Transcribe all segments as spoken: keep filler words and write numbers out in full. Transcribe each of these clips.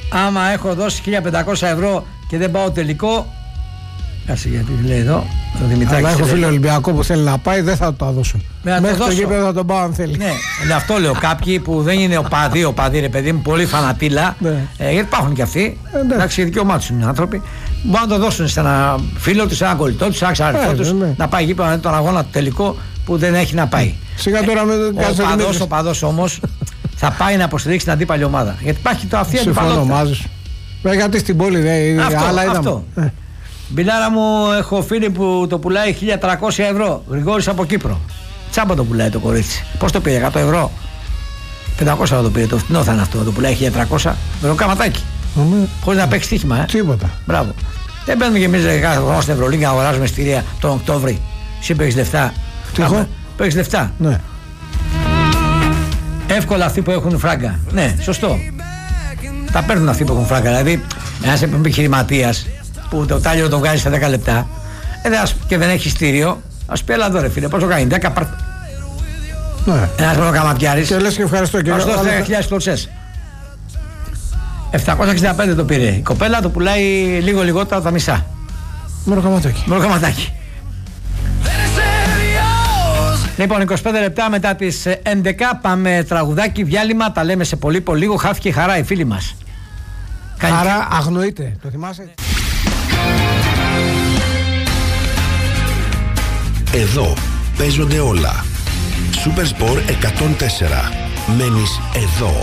άμα έχω δώσει χίλια πεντακόσια ευρώ και δεν πάω τελικό. Κάτσε γιατί λέει εδώ. Αλλά έχω φίλο Ολυμπιακό που θέλει να πάει, δεν θα το δώσω. Ναι, μέχρι το, το γήπεδο θα τον πάω αν θέλει. Ναι, ναι, αυτό λέω. Κάποιοι που δεν είναι οπαδοί, οπαδοί ρε παιδί μου, πολύ φανατήλα. Ναι. Ε, γιατί υπάρχουν και αυτοί. Ε, ναι. Εντάξει, δικαίωμά του είναι άνθρωποι. Μπορούν να το δώσουν σε ένα φίλο του, σε ένα κολλητό του, σε ένα ξαδερφό του, ναι. να πάει γήπεδο να δει τον αγώνα του τελικό που δεν έχει να πάει. Σιγά τώρα με τον ο οπαδός όμως θα πάει να υποστηρίξει την αντίπαλη ομάδα. Γιατί υπάρχει το αυτή η αντιπαλότητα. Συμφωνώ μαζί σου. Γιατί στην πόλη δεν είναι άλλα αυτό. Μπιλάρα μου, έχω φίλη που το πουλάει χίλια τριακόσια ευρώ. Γρηγόρης από Κύπρο. Τσάμπα το πουλάει το κορίτσι. Πώς το πήρε, εκατό ευρώ. πεντακόσια το πήρε. Το φθηνό θα είναι αυτό. Το πουλάει χίλια τριακόσια. Με το καματάκι. Mm. Χωρίς να παίξει στοίχημα. Ε. Τίποτα. Μπράβο. Δεν παίρνουμε κι εμείς κάθε χρόνο στην Ευρωλίγκα να αγοράζουμε εισιτήρια τον Οκτώβρη. Εσύ παίρνεις λεφτά. Τι έχω? Παίρνεις λεφτά. Ναι. Εύκολα αυτοί που έχουν φράγκα. Ναι, σωστό. Τα παίρνουν αυτοί που έχουν φράγκα. Δηλαδή, ένας επιχειρηματίας που το τάλιρο το βγάζει σε δέκα λεπτά ε, και δεν έχει στήριο, ας πει έλα εδώ ρε φίλε, πώς το κάνει, δέκα παρ... Ναι. Ένας μονοκαματιάρης και λες και ευχαριστώ και ας δώσει δέκα χιλιάδες κλωτσές. επτακόσια εξήντα πέντε το πήρε. Η κοπέλα το πουλάει λίγο λιγότερο από τα μισά. Μονοκαματάκι. Μονοκαματάκι. Λοιπόν, είκοσι πέντε λεπτά μετά τις έντεκα πάμε τραγουδάκι, διάλειμμα, τα λέμε σε πολύ πολύ λίγο. Χάθηκε η χαρά η φίλη μας. Χαρά αγνοείται, το θυμάσαι? Εδώ παίζονται όλα. Super Sport εκατόν τέσσερα. Μένεις εδώ.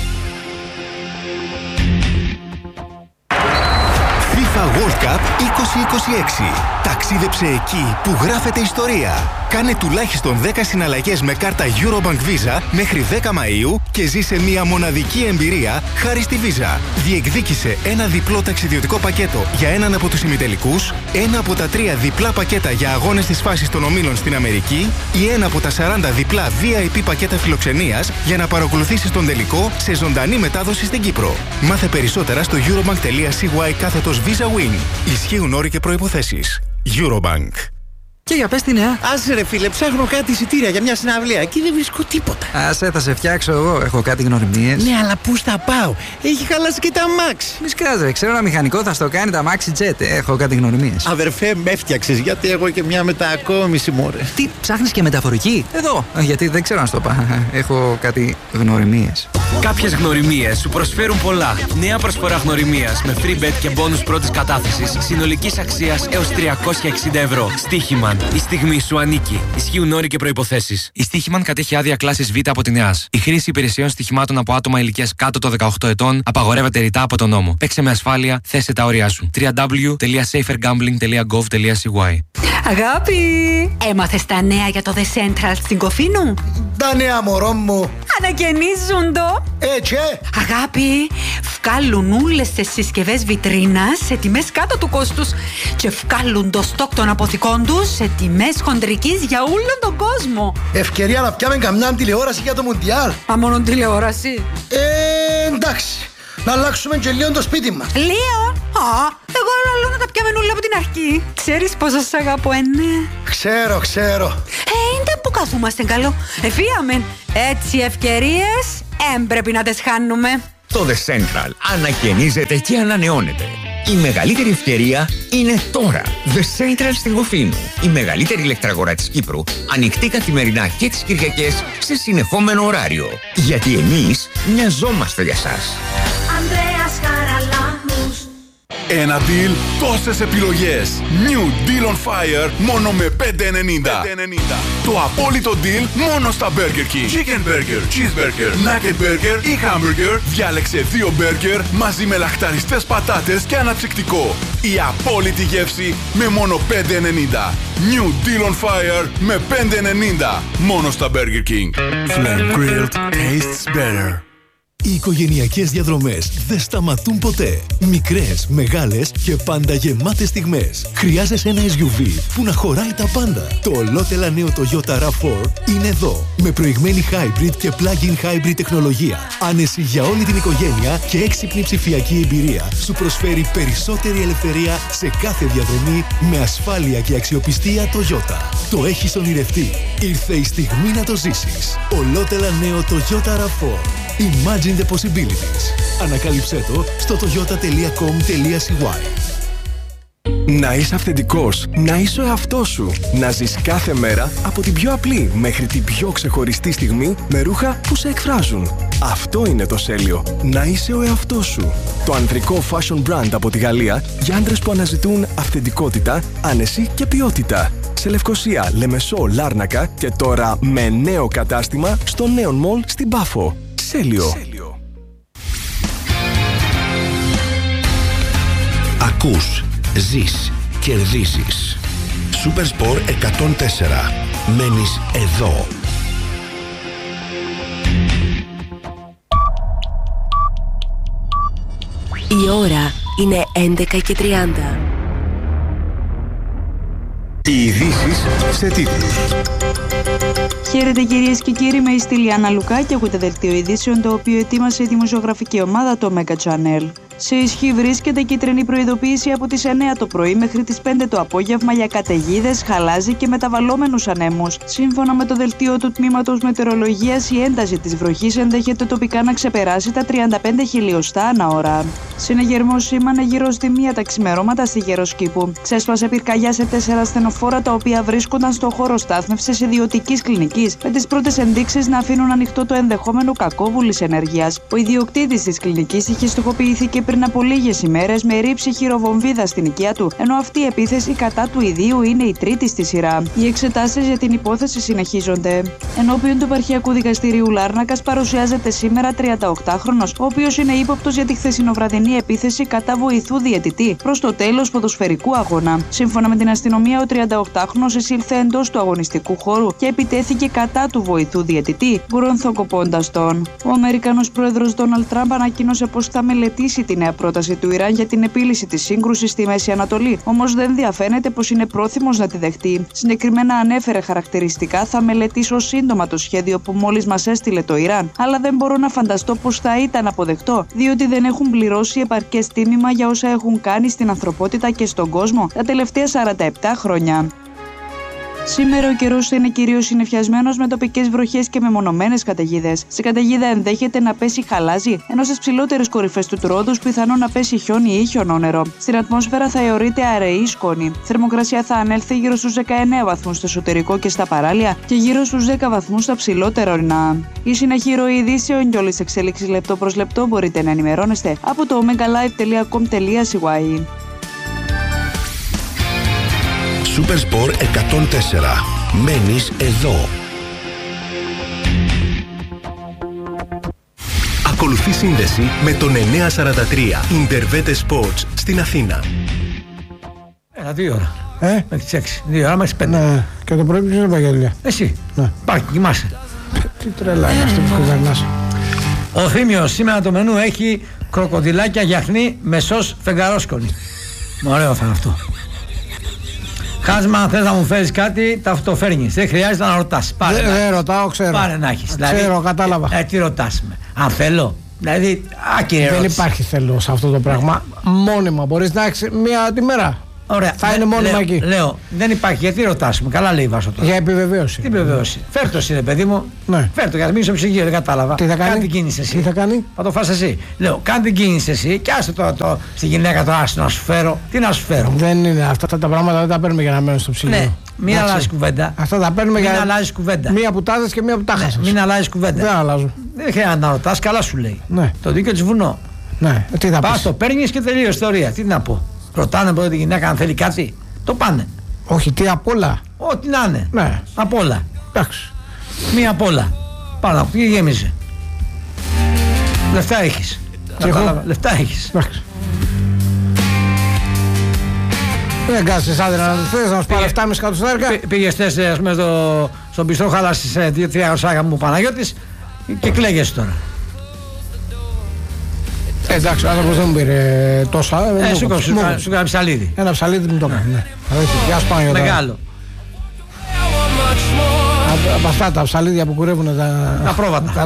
FIFA World Cup είκοσι είκοσι έξι. Ταξίδεψε εκεί που γράφεται ιστορία. Κάνε τουλάχιστον δέκα συναλλαγές με κάρτα Eurobank Visa μέχρι δέκα Μαΐου και ζήσε μια μοναδική εμπειρία χάρη στη Visa. Διεκδίκησε ένα διπλό ταξιδιωτικό πακέτο για έναν από τους ημιτελικούς, ένα από τα τρία διπλά πακέτα για αγώνες της φάσης των ομίλων στην Αμερική ή ένα από τα σαράντα διπλά βι άι πι πακέτα φιλοξενίας για να παρακολουθήσεις τον τελικό σε ζωντανή μετάδοση στην Κύπρο. Μάθε περισσότερα στο eurobank.cy κάθετος Visa Win. Ισχύουν όροι και προϋποθέσεις. Eurobank. Και για πες τι νέα. Άσε ρε φίλε, ψάχνω κάτι εισιτήρια για μια συναυλία. Εκεί δεν βρίσκω τίποτα. Άσε, θα σε φτιάξω εγώ. Έχω κάτι γνωριμίες. Ναι, αλλά πού θα πάω? Έχει χαλάσει και τα αμάξι. Μη σκάζε, ξέρω ένα μηχανικό θα στο κάνει τα αμάξι τζετ. Έχω κάτι γνωριμίες. Αδερφέ, με έφτιαξες, γιατί έχω και μια μετακόμιση, μωρέ. Τι, ψάχνεις και μεταφορική? Εδώ. Γιατί δεν ξέρω να στο πω. Έχω κάτι γνωριμίες. Κάποιες γνωριμίες σου προσφέρουν πολλά. Νέα προσφορά γνωριμίας με free bet και bonus πρώτης κατάθεσης συνολικής αξίας έως τριακόσια εξήντα ευρώ. Στοίχημαν. Η στιγμή σου ανήκει. Ισχύουν όροι και προϋποθέσεις. Η Στοίχημαν κατέχει άδεια κλάσης Β από την ΕΑΣ. Η χρήση υπηρεσιών στοιχημάτων από άτομα ηλικίας κάτω των δεκαοκτώ ετών απαγορεύεται ρητά από τον νόμο. Παίξε με ασφάλεια, θέσε τα όρια σου. double-u double-u double-u τελεία safer gambling τελεία gov τελεία c y. Αγάπη, έμαθες τα νέα για το The Central στην Κοφίνου? Τα νέα μωρό μου. Ανακαινίζουν το. Έτσι. Αγάπη, βγάλουν όλες τις συσκευές βιτρίνας σε τιμές κάτω του κόστους και βγάλουν το στόκ των αποθηκών τους σε τιμές χοντρικής για όλον τον κόσμο. Ευκαιρία να πιάμε καμιά τηλεόραση για το Μουντιάλ. Α, μόνο τηλεόραση? Ε, εντάξει. Να αλλάξουμε και λίγο το σπίτι μας. Λίγο? Α, εγώ λέω να τα πιάμε όλα από την αρχή. Ξέρεις πόσο σ' αγαπώ, ε, ναι. Ξέρω, ξέρω. Ε, είναι που καθούμαστε καλό. Εφίαμεν. Έτσι ευκαιρίες, εμ πρέπει να τις χάνουμε. Το The Central ανακαινίζεται και ανανεώνεται. Η μεγαλύτερη ευκαιρία είναι τώρα. The Central στην Κοφίνου. Η μεγαλύτερη ηλεκτραγορά της Κύπρου. Ανοιχτή καθημερινά και τις Κυριακές σε συνεχόμενο ωράριο. Γιατί εμείς μοιαζόμαστε για σας. Ανδρέας Χαραλάμπους. Ένα deal, τόσες επιλογές. New Deal on Fire μόνο με πέντε ενενήντα. Το απόλυτο deal μόνο στα Burger King. Chicken Burger, Cheeseburger, Nugget Burger ή Hamburger. Διάλεξε δύο burger μαζί με λαχταριστές πατάτες και αναψυκτικό. Η απόλυτη γεύση με μόνο πέντε ενενήντα. New Deal on Fire με πέντε ενενήντα. Μόνο στα Burger King. Flame Grilled tastes better. Οι οικογενειακές διαδρομές δεν σταματούν ποτέ. Μικρές, μεγάλες και πάντα γεμάτες στιγμές. Χρειάζεσαι ένα ες γιου βι που να χωράει τα πάντα. Το ολότελα νέο Toyota ραβ φορ είναι εδώ. Με προηγμένη hybrid και plug-in hybrid τεχνολογία. Άνεση για όλη την οικογένεια και έξυπνη ψηφιακή εμπειρία. Σου προσφέρει περισσότερη ελευθερία σε κάθε διαδρομή με ασφάλεια και αξιοπιστία Toyota. Το έχεις ονειρευτεί. Ήρθε η στιγμή να το ζήσεις. Ολότελα νέο Toyota ραβ φορ. Imagine the possibilities. Ανακάλυψέ το στο toyota τελεία com τελεία c y. Να είσαι αυθεντικός, να είσαι ο εαυτός σου. Να ζεις κάθε μέρα από την πιο απλή μέχρι την πιο ξεχωριστή στιγμή με ρούχα που σε εκφράζουν. Αυτό είναι το Σέλιο. Να είσαι ο εαυτός σου. Το ανδρικό fashion brand από τη Γαλλία για άντρες που αναζητούν αυθεντικότητα, άνεση και ποιότητα. Σε Λευκοσία, Λεμεσό, Λάρνακα και τώρα με νέο κατάστημα στο Neon Mall στην Πάφο. Σέλιο. Ακούς, ζεις, κερδίζεις. Supersport εκατόν τέσσερα. Μένεις εδώ. Η ώρα είναι έντεκα και τριάντα. Οι ειδήσεις σε τίτλους. Χαίρετε κυρίες και κύριοι, με η Στυλιάνα Λουκά και ακούτε δελτίο ειδήσεων το οποίο ετοίμασε η δημοσιογραφική ομάδα το Mega Channel. Σε ισχύ βρίσκεται κίτρινη προειδοποίηση από τις εννιά το πρωί μέχρι τις πέντε το απόγευμα για καταιγίδες, χαλάζι και μεταβαλλόμενους ανέμους. Σύμφωνα με το δελτίο του Τμήματος Μετεωρολογίας, η ένταση της βροχής ενδέχεται τοπικά να ξεπεράσει τα τριάντα πέντε χιλιοστά ανά ώρα. Συνεγερμός σήμανε γύρω στη μία τα ξημερώματα στη Γεροσκήπου. Ξέσπασε πυρκαγιά σε τέσσερα ασθενοφόρα τα οποία βρίσκονταν στο χώρο στάθμευσης ιδιωτικής κλινικής, με τις πρώτες ενδείξεις να αφήνουν ανοιχτό το ενδεχόμενο κακόβουλης ενέργειας. Ο ιδιοκτήτης της κλινικής είχε στοχοποιηθεί και πριν από λίγες ημέρες με ρήψη χειροβομβίδα στην οικία του, ενώ αυτή η επίθεση κατά του ιδίου είναι η τρίτη στη σειρά. Οι εξετάσεις για την υπόθεση συνεχίζονται. Ενώπιον του Επαρχιακού Δικαστηρίου Λάρνακας παρουσιάζεται σήμερα τριανταοκτάχρονος, ο οποίος είναι ύποπτος για τη χθεσινοβραδινή επίθεση κατά βοηθού διαιτητή προς το τέλος ποδοσφαιρικού αγώνα. Σύμφωνα με την αστυνομία, ο τριανταοκτάχρονος εισήλθε εντός του αγωνιστικού χώρου και επιτέθηκε κατά του βοηθού διαιτητή, γρονθοκοπώντας τον. Ο Αμερικανός πρόεδρος Ντόναλντ Τραμπ ανακοίνωσε πως θα μελετήσει την νέα πρόταση του Ιράν για την επίλυση της σύγκρουσης στη Μέση Ανατολή, όμως δεν διαφαίνεται πως είναι πρόθυμος να τη δεχτεί. Συγκεκριμένα ανέφερε χαρακτηριστικά: θα μελετήσω σύντομα το σχέδιο που μόλις μας έστειλε το Ιράν, αλλά δεν μπορώ να φανταστώ πως θα ήταν αποδεκτό, διότι δεν έχουν πληρώσει επαρκές τίμημα για όσα έχουν κάνει στην ανθρωπότητα και στον κόσμο τα τελευταία σαράντα επτά χρόνια. Σήμερα ο καιρός είναι κυρίως συννεφιασμένος με τοπικές βροχές και μεμονωμένες καταιγίδες. Σε καταιγίδα ενδέχεται να πέσει χαλάζι, ενώ στις ψηλότερες κορυφές του Τρόοδους πιθανό να πέσει χιόνι ή χιονόνερο. Στην ατμόσφαιρα θα αιωρείται αραιή σκόνη. Θερμοκρασία θα ανέλθει γύρω στους δεκαεννέα βαθμούς στο εσωτερικό και στα παράλια και γύρω στους δέκα βαθμούς στα ψηλότερα ορεινά. Η συνεχή ροή ειδήσεων και όλης εξέλιξης λεπτό προς λεπτό μπορείτε να ενημερώνεστε από το omegalive τελεία com τελεία c y. Supersport εκατόν τέσσερα. Μένεις εδώ. Ακολουθεί σύνδεση με τον εννιακόσια σαράντα τρία Intervete Sports στην Αθήνα. Ένα, δύο ώρα. Ε? Μέχρι τις έξι. Δύο ώρα μέχρι πέντε. Ναι. Και το πρωί ποιος δεν πάει για δουλειά. Εσύ. Ναι. Πάει, κοιμάσαι. Τι τρελά είναι αυτό που κυβερνάς. Ο Θήμιος σήμερα το μενού έχει κροκοδιλάκια γιαχνί με σως φεγγαρόσκονη. Ωραίο θα είναι αυτό. Χάσμα, αν θες να μου φέρεις κάτι, τα το φέρνεις. Δεν χρειάζεται να ρωτάς. Δεν δε ρωτάω, ξέρω. Πάρε να έχεις. Ξέρω, δηλαδή, κατάλαβα. Ε, ε, τι ρωτάς με. Αν θέλω. Δηλαδή, άκυρη ερώτηση. Δεν υπάρχει θέλω σε αυτό το πράγμα. Μόνιμα. Μπορείς να έχεις μία τη μέρα. Ωραία. Θα είναι μόνιμα λέω, εκεί. Λέω, δεν υπάρχει. Γιατί ρωτάς με. Καλά λέει η Βάσο τώρα. Για επιβεβαίωση. Τι επιβεβαίωση. Φέρ' το εσύ, ρε παιδί μου. Ναι. Φέρ' το για να μην σε ψυγείο, δεν κατάλαβα. Τι θα κάνει. Κάνε την κίνηση εσύ. Τι θα κάνει. Θα το φας εσύ. Λέω, κάνε την κίνηση εσύ και άσε το, το, στη γυναίκα το άσο να σου φέρω. Τι να σου φέρω. Δεν είναι αυτά τα πράγματα, δεν τα παίρνουμε για να μένουν στο ψυγείο. Ναι. Μην αλλάζει κουβέντα. Αυτά τα παίρνουμε μην για. Μην αλλάζει κουβέντα. Μία που τάζες και μία που τάχασες. Ναι, μην αλλάζει κουβέντα. Δεν αλλάζω. Δεν χρειάζεται να ρωτά, καλά σου λέει. Ναι. Το δίκαιο τη βουνό. Ναι, τι θα πας το παίρνει και τελείω ιστορία. Τι να πω. Ρωτάνε πρώτα τη γυναίκα αν θέλει κάτι. Το πάνε. Όχι, τι απ' όλα. Ό,τι να είναι. Ναι. Απ' όλα. Εντάξει. Μία απ' όλα. Πάνω από τι γέμιζε. Λεφτά έχει. Λεφτά έχει. Εντάξει. Δεν κάτσε άντρα να θες να μας πάρει επτά και μισό εκατοστάρικα. Πήγες θες ας πούμε στο, στον πιστό, χάλασες δύο τρία ορσάκια μου Παναγιώτης και κλαίγεσαι τώρα. Ε, εντάξει, ο άνθρωπος δεν μου πήρε τόσα. Ε, σου έκανε ψαλίδι. Ένα ψαλίδι μου το έκανε, ναι. Γεια σου Παναγιώτα. Μεγάλο. Από αυτά τα ψαλίδια που κουρεύουν τα... Τα πρόβατα.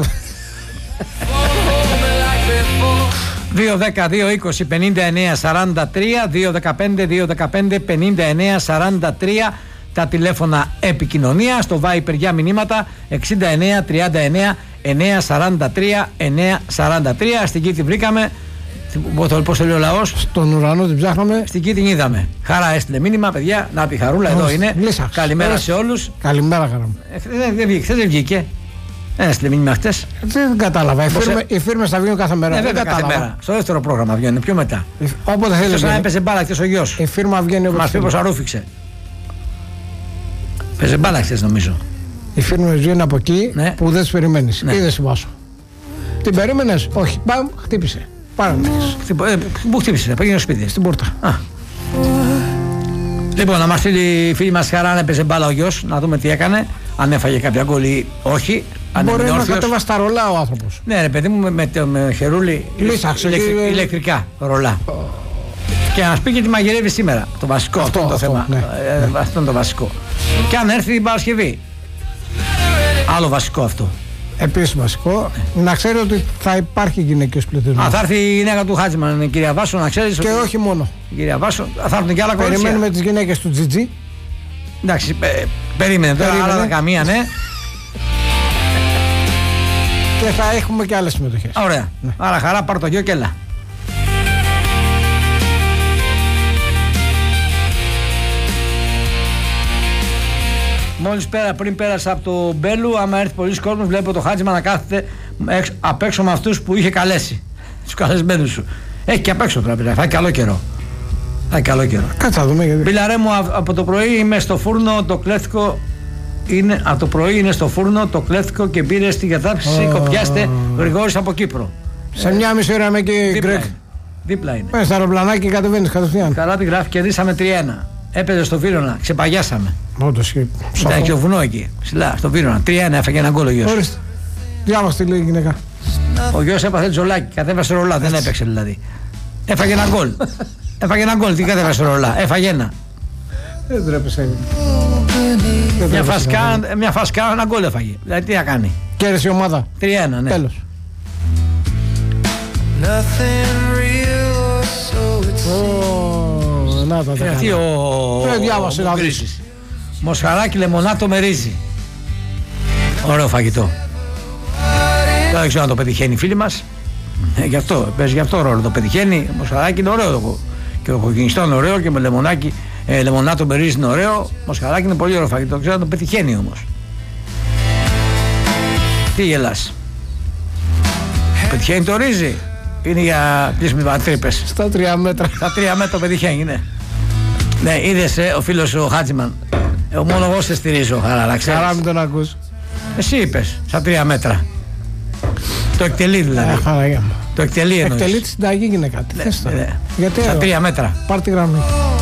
δύο δέκα δύο είκοσι πενήντα εννέα σαράντα τρία, δύο δεκαπέντε δύο δεκαπέντε πενήντα εννέα σαράντα τρία τα τηλέφωνα επικοινωνία, στο Viper για μηνύματα εξήντα εννέα τριάντα εννέα εννιά σαράντα τρία εννιά σαράντα τρία. Στην Κίτη βρήκαμε. Πώς το λέει ο λαός? Στον ουρανό την ψάχναμε. Στην Κίτη την είδαμε. Χαρά έστειλε μήνυμα, παιδιά. Να πει Χαρούλα, εδώ είναι. Λύσαξ. Καλημέρα σε όλους. Καλημέρα, χαρά μου. Δεν βγήκε, δεν βγήκε. Δεν έστειλε μήνυμα χτες. Δεν κατάλαβα. Οι φίρμες θα βγαίνουν κάθε μέρα. Ναι, βέβαια, κάθε μέρα. Στο δεύτερο πρόγραμμα βγαίνουν, πιο μετά. Όποτε θέλει. Σαν έπαιζε μπάλα χτες ο γιος. Η φίρμα βγαίνει όπως. Μας πει πως αρούφηξε. Παίζε μπάλα χτες νομίζω. Οι φίρμες βγαίνουν από εκεί ναι. που δεν τις περιμένεις. Ναι. Είδες Βάσο. Την περίμενες? Όχι. Μπαμ, χτύπησε. Πάρα ε, Πού χτύπησε, πήγαινε στο σπίτι. Στην πόρτα. Α. Λοιπόν, να μας στείλει η φίλη μας Χαρά αν έπαιζε μπάλα ο γιος, να δούμε τι έκανε. Αν έφαγε κάποια γκολ ή όχι. Αν μπορεί να κατέβασε τα ρολά ο άνθρωπος. Ναι, ρε παιδί μου, με, με, με χερούλι Λύσαξε, ηλεκτρι, και... ηλεκτρικά ρολά. Oh. Και να μας πει και τι μαγειρεύει σήμερα. Το βασικό, αυτό, αυτό είναι το αυτό, θέμα. Ναι. Ε, αυτό είναι το βασικό. Και αν έρθει την Παρασκευή. Άλλο βασικό αυτό. Επίσης βασικό, ναι. Να ξέρει ότι θα υπάρχει γυναικείος πληθυσμός. Α, θα έρθει η γυναίκα του Χάτζημαν, η κυρία Βάσο, να ξέρεις. Και ότι... όχι μόνο. Η κυρία Βάσο, θα έρθουν και άλλα κορίτσια. Περιμένουμε τις γυναίκες του Τζιτζι. Εντάξει, πε, περίμενε τώρα, περίμενε. Άλλα καμία, ναι. Και θα έχουμε και άλλες συμμετοχές. Ωραία. Ναι. Άρα Χαρά, πάρ' το γιο και έλα. Μόλις πέρα, πριν πέρασα από το Μπέλου, άμα έρθει πολλοί κόσμος, βλέπω το Χάτζημα να κάθεται απ' έξω με αυτούς που είχε καλέσει. Τους καλεσμένους σου. Έχει και απ' έξω τώρα, θα έχει καλό καιρό. Θα έχει καλό καιρό. Κάτσε να δούμε γιατί. Μπιλαρέ μου, από το πρωί είμαι στο φούρνο, το κλέφτικο είναι, από το πρωί είναι στο φούρνο, το κλέφτικο και πήρε στην κατάψυξη, oh. κοπιάστε, Γρηγόρης από Κύπρο. Σε ε, μια μισή ώρα είμαι και Γκρέκ. Δίπλα είναι. Πες στα αεροπλανάκι και κατεβαίνεις κατευθείαν. Καλά τη γράφει, κερδίσαμε τρία ένα. Έπαιζε στο Βύρωνα, ξεπαγιάσαμε. Όντως και ήταν και ο βουνό εκεί, ψηλά, στο Βύρωνα. τρία ένα έφαγε ένα γκολ ο γιος. Ορίστε. Διάβασε τι λέει η γυναίκα. Ο γιος έπαθε τζολάκι, κατέβασε ρολά, δεν έπαιξε δηλαδή. Έφαγε ένα γκολ. Έφαγε ένα γκολ, τι κατέβασε ρολά, έφαγε ένα. Δεν τρέπεσαι. Μια φασκά, μια φασκά, ένα γκολ έφαγε. Δηλαδή τι να κάνει. Κέρδισε η ομάδα. τρία ένα, ναι. Τέλος. Να τα αυτή ο Γκρίσης. Μοσχαράκι λεμονάτο με ρύζι. Ωραίο φαγητό. Δεν ξέρω αν το πετυχαίνει οι φίλοι μας. Ε, γι' αυτό, παίζει γι' αυτό ρόλο. Το πετυχαίνει. Μοσχαράκι είναι ωραίο το. Και το κοκκινιστό είναι ωραίο και με λεμονάκι, ε, λεμονάτο με ρύζι είναι ωραίο. Μοσχαράκι είναι πολύ ωραίο φαγητό. Ξέρω αν το πετυχαίνει όμως. Τι γελάς. Πετυχαίνει το ρύζι. Είναι για κλείσιμες τρύπες. Στα τρία μέτρα. Στα τρία μέτρα πετυχαίνει, ναι. Ναι, είδες ε, ο φίλος ο Χάτζημαν. Ε, μόνο εγώ σε στηρίζω, Χαρά, να ξέρεις. Χαρά μην τον ακούς. Εσύ είπες, στα τρία μέτρα. Το εκτελεί δηλαδή. Ε, χαρά, το εκτελεί εννοείς. Εκτελεί τη συνταγή γυναίκα. Τι ναι, θες τώρα. Ναι. Γιατί στα τρία μέτρα. Πάρ' τη γραμμή.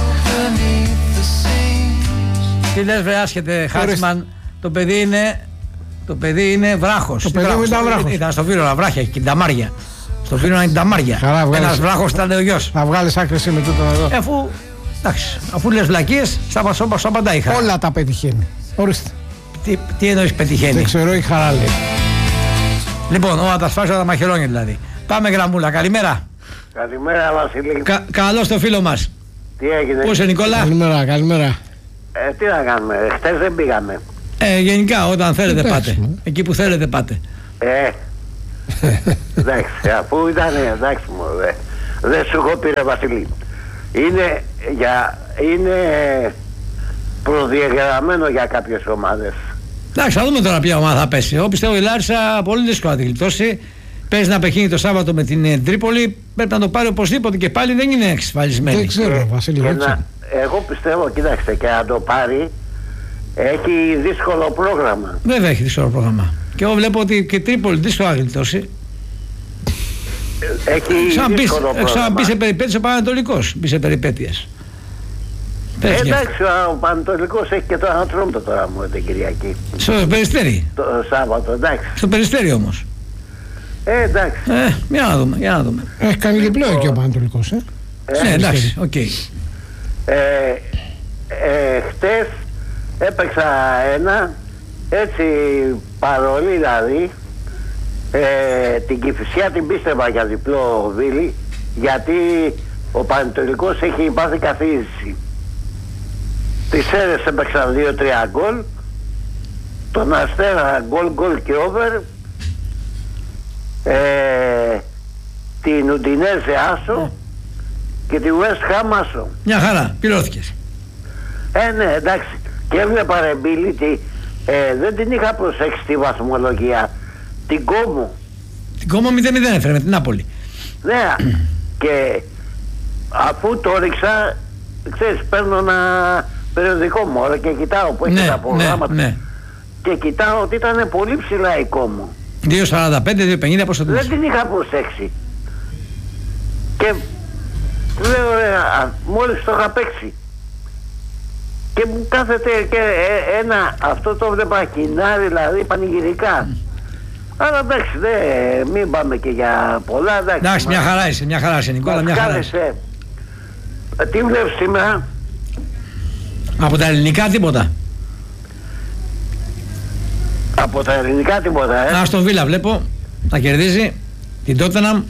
Τι λες βρε άσχετε Χάτζημαν, το παιδί είναι, το παιδί είναι βράχος. Το παιδί μου ήταν βράχος. Ήταν στο Βύρωνα, βράχια, και ταμάρια. Στο Βύρωνα είναι ταμάρια. Ένας βράχος ήταν ο γιος. Να βγάλεις άκρη με τούτο εδώ. Ε, αφού, εντάξει, αφού λες βλακίες, στα πασόπα απαντάει η Χαρά. Όλα τα πετυχαίνει. Ορίστε. Τι, τι εννοείς πετυχαίνει. Δεν ξέρω, η Χαρά λέει. Λοιπόν, όλα τα σφάζω τα μαχαιρώνια δηλαδή. Πάμε γραμμούλα, καλημέρα. Καλημέρα Βασίλη. Κα, καλώς το φίλο μας. Τι έγινε. Πώς είσαι Νικόλα. Καλημέρα, καλημέρα. Ε, τι να κάνουμε, χτες δεν πήγαμε. Ε, γενικά όταν θέλετε εντάξει, πάτε. Ναι. Εκεί που θέλετε πάτε. Ε, εντάξει, αφού ήταν, εντάξει μου, δε, δεν σου έχω πει ρε Βασίλη. Είναι, για, είναι προδιαγραμμένο για κάποιες ομάδες. Εντάξει, θα δούμε τώρα ποια ομάδα θα πέσει. Εγώ πιστεύω η Λάρισα πολύ δύσκολα τη γλιτώσει. Παίζει να παιχνίδι το Σάββατο με την Τρίπολη. Πρέπει να το πάρει οπωσδήποτε και πάλι δεν είναι εξασφαλισμένη. Δεν ξέρω, Βασίλη. Να, εγώ πιστεύω, κοίταξε, και να το πάρει έχει δύσκολο πρόγραμμα. Βέβαια έχει δύσκολο πρόγραμμα. Και εγώ βλέπω ότι και η Τρίπολη δύσκολα να γλιτώσει. Έχει σαν δύσκολο πρόγραμμα. Έξω να μπει σε περιπέτειες ο Πανατολικός. Μπει σε περιπέτειες. Ε, εντάξει, ο Πανατολικός έχει και το Ανατρόμπτο τώρα μου την Κυριακή. Στο Περιστέρι. Το Σάββατο, εντάξει. Στο Περιστέρι όμως. Ε, εντάξει. Ε, για να δούμε, για να δούμε. Έχει κάνει διπλό εκεί ο Πανατολικός, ε. ε ναι, εντάξει, οκ. Okay. Ε, ε, χτες έπαιξα ένα, έτσι παρολί δηλαδή, ε, την Κηφισιά την πίστευα για διπλό Βίλι, γιατί ο Πανατολικός έχει πάθει καθίζηση. Τις Σέρες έπαιξαν δύο τρία γκολ, τον Αστέρα γκολ γκολ και over ε, την Ουντινέζε άσο ε. και τη West Ham άσο. Μια χαρά, πληρώθηκες. Ε, ναι, εντάξει. Και έβλεπα ρε Μπίλη, ε, δεν την είχα προσέξει τη βαθμολογία. Την Κόμο. Την Κόμο μηδέν μηδέν έφερε με την Νάπολη. Ναι, και αφού το ρίξα, ξέρεις, παίρνω ένα περιοδικό μου ώρα και κοιτάω που έχει ναι, τα προγράμματα. Ναι, ναι. Και κοιτάω ότι ήταν πολύ ψηλά η Κόμο. δύο σαράντα πέντε, δύο πενήντα, πόσο το δεν την είχα προσέξει. Και λέω, ρε, μόλις το είχα παίξει. Και μου κάθεται και ένα, αυτό το βλέπα κοινάρι, δηλαδή πανηγυρικά. Mm. Αλλά εντάξει, δε, μην πάμε και για πολλά. Εντάξει, εντάξει μια χαρά είσαι, μια χαρά είσαι Νικόλα, μια χαρά είσαι. Ε, τι βλέπεις σήμερα? Από τα ελληνικά τίποτα. Από τα ελληνικά τίποτα, ε. Άστον Βίλα βλέπω να κερδίζει την Τότεναμ.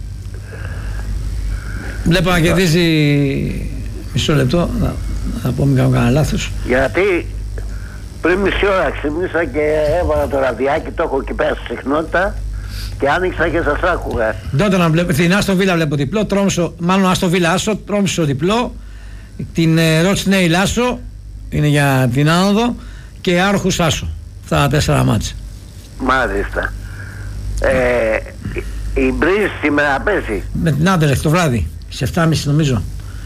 Βλέπω να κερδίζει. Μισό λεπτό, να, να πω μην κάνω κανένα λάθος. Γιατί πριν μισή ώρα ξύπνησα και έβαλα το ραδιάκι, το έχω εκεί πέρα στη συχνότητα και άνοιξα και σας άκουγα. Τότεναμ βλέπω, την Άστον Βίλα βλέπω διπλό, Τρόμσο, μάλλον Άστον Βίλα άσο, Τρόμσο διπλό, την Ροτσνέιλ άσο, είναι για την άνοδο, και Άρχους άσο. Αυτά τέσσερα μάτς. Μάλιστα. Ε, η Μπρίζ σήμερα παίζει. Με την Άντερλεχτ το βράδυ, στις επτά και μισή νομίζω.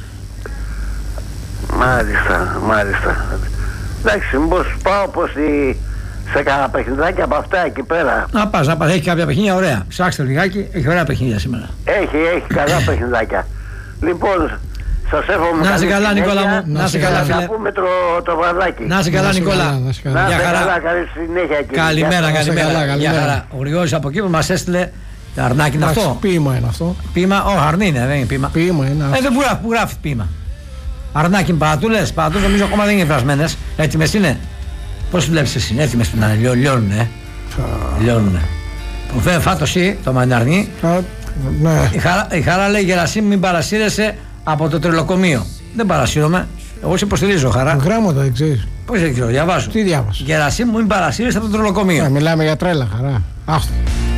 Μάλιστα, μάλιστα. Εντάξει, μήπως πάω πως η... σε κανένα παιχνιδάκι από αυτά εκεί πέρα. Να πας, να πας, έχει κάποια παιχνίδια ωραία. Ψάξτε λιγάκι, έχει ωραία παιχνίδια σήμερα. Έχει, έχει καλά παιχνιδάκια. Λοιπόν, σας εύχομαι. Να είσαι καλά Νικόλα μου, να είσαι καλά φίλε. Να πούμε το, το βραδάκι. Να είσαι καλά Νικόλα. Να είσαι καλά, καλή συνέχεια κύριε. Καλημέρα, καλημέρα. Γεια χαρά. Ο Γρηγόρης από εκεί που μας έστειλε αρνάκι είναι αυτό. Ποίημα είναι αυτό. Ποίημα, όχι αρνί είναι, δεν είναι ποίημα. Ποίημα είναι αυτό. Ε, δεν γράφει, που γράφει ποίημα. Αρνάκι με παρατούλες, παρατούλες νομίζω ακόμα δεν είναι βρασμένες. Έτοιμες είναι. Πώς βλέπεις εσύ, έτοιμες να είναι, λιώνουνε. Λιώνουνε. Βέβαια φάτο εσύ, το μανιαρνί. Ναι. Η χαρά, η χαρά λέει Γερασίμ μην παρασύρεσαι από το τρελοκομείο. Δεν παρασύρωμαι. Εγώ σε υποστηρίζω, χαρά. Γράμματα δεν ξέρεις. Πώς δεν ξέρω, διαβάζω. Τι διάβασα. Γερασίμ μην παρασύρεσαι από το τρελοκομείο. Ε, μιλάμε για τρέλα, χαρά. Άστο.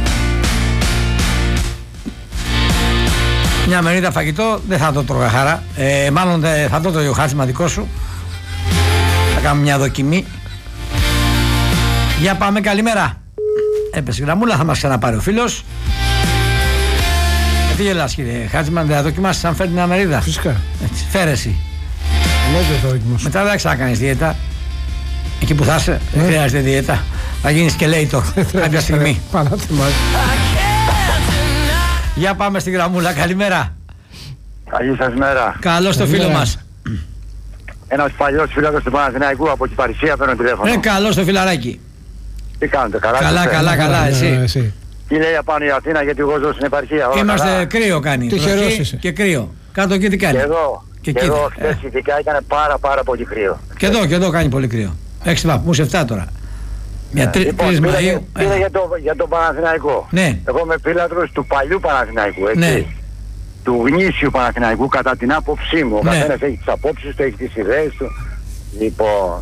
Μια μερίδα φαγητό δεν θα το τρώγα, χαρά. Ε, μάλλον δε, θα το τρώγε ο Χάτσιμα δικό σου. Θα κάνουμε μια δοκιμή. Για πάμε, καλημέρα. Έπεσε γραμμούλα, θα μας ξαναπάρει ο φίλος. Τι γελάς κύριε Χάτσιμα, δεν θα δοκιμάσεις αν φέρνει μια μερίδα? Φυσικά. Έτσι, φέρε εσύ. Εννοείται θα δοκιμάσω. Μετά δεν θα κάνεις δίαιτα. Εκεί που θα είσαι, ε? δεν χρειάζεται δίαιτα. Θα γίνεις και λέιτορ κάποια στιγμή. Για πάμε στη γραμμούλα, καλημέρα. Καλή σας μέρα. Καλώς το φίλο μας. Ένας παλιός φίλος του Παναθηναϊκού από την Παρισία παίρνω τηλέφωνο. Ε, καλώς το φιλαράκι. Τι κάνετε, καλά? Καλά, καλά, καλά, εσύ. Τι λέει απάνω η Αθήνα, γιατί εγώ ζω στην επαρχία. Είμαστε καλά. Κρύο κάνει. Τυχερός είσαι. Και κρύο. Κάτω εκεί τι κάνει? Και εδώ, και και εδώ χθες ε. ειδικά ήταν πάρα πάρα πολύ κρύο. Και εδώ, και εδώ κάνει πολύ κρύο. έξι βαθμούς, εφτά τώρα. Μια ναι. τρει, λοιπόν, τρεις πήρα, Μαΐου. Πήρα για, το, για τον Παναθηναϊκό. Ναι. Εγώ είμαι φύλατρος του παλιού Παναθηναϊκού, έτσι. Ναι. Του γνήσιου Παναθηναϊκού κατά την άποψή μου. Ο ναι. καθένας έχει τις απόψεις του, έχει τις ιδέες του. Λοιπόν,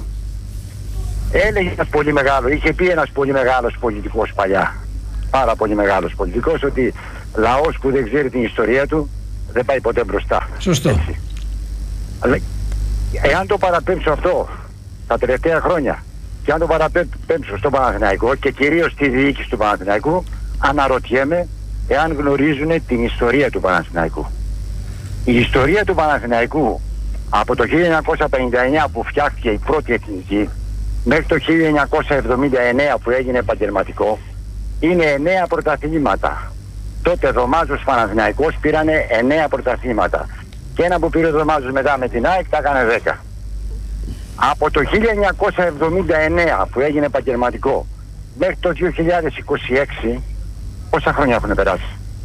έλεγε ένας πολύ μεγάλο, είχε πει ένας πολύ μεγάλος πολιτικός παλιά, πάρα πολύ μεγάλος πολιτικός, ότι λαός που δεν ξέρει την ιστορία του δεν πάει ποτέ μπροστά. Σωστό. Έτσι. Αλλά εάν το παραπέμψω αυτό τα τελευταία χρόνια και αν το παραπέμψω στο Παναθηναϊκό και κυρίως στη διοίκηση του Παναθηναϊκού, αναρωτιέμαι εάν γνωρίζουν την ιστορία του Παναθηναϊκού. Η ιστορία του Παναθηναϊκού από το χίλια εννιακόσια πενήντα εννιά που φτιάχτηκε η πρώτη εθνική μέχρι το χίλια εννιακόσια εβδομήντα εννέα που έγινε επαγγελματικό είναι εννέα πρωταθλήματα. Τότε Δωμάζος Παναθηναϊκός πήρανε εννέα πρωταθλήματα και ένα που πήρε ο Δωμάζος μετά με την ΑΕΚ τα έκανε δέκα. Από το χίλια εννιακόσια εβδομήντα εννέα που έγινε επαγγελματικό μέχρι το δύο χιλιάδες είκοσι έξι πόσα χρόνια έχουν περάσει?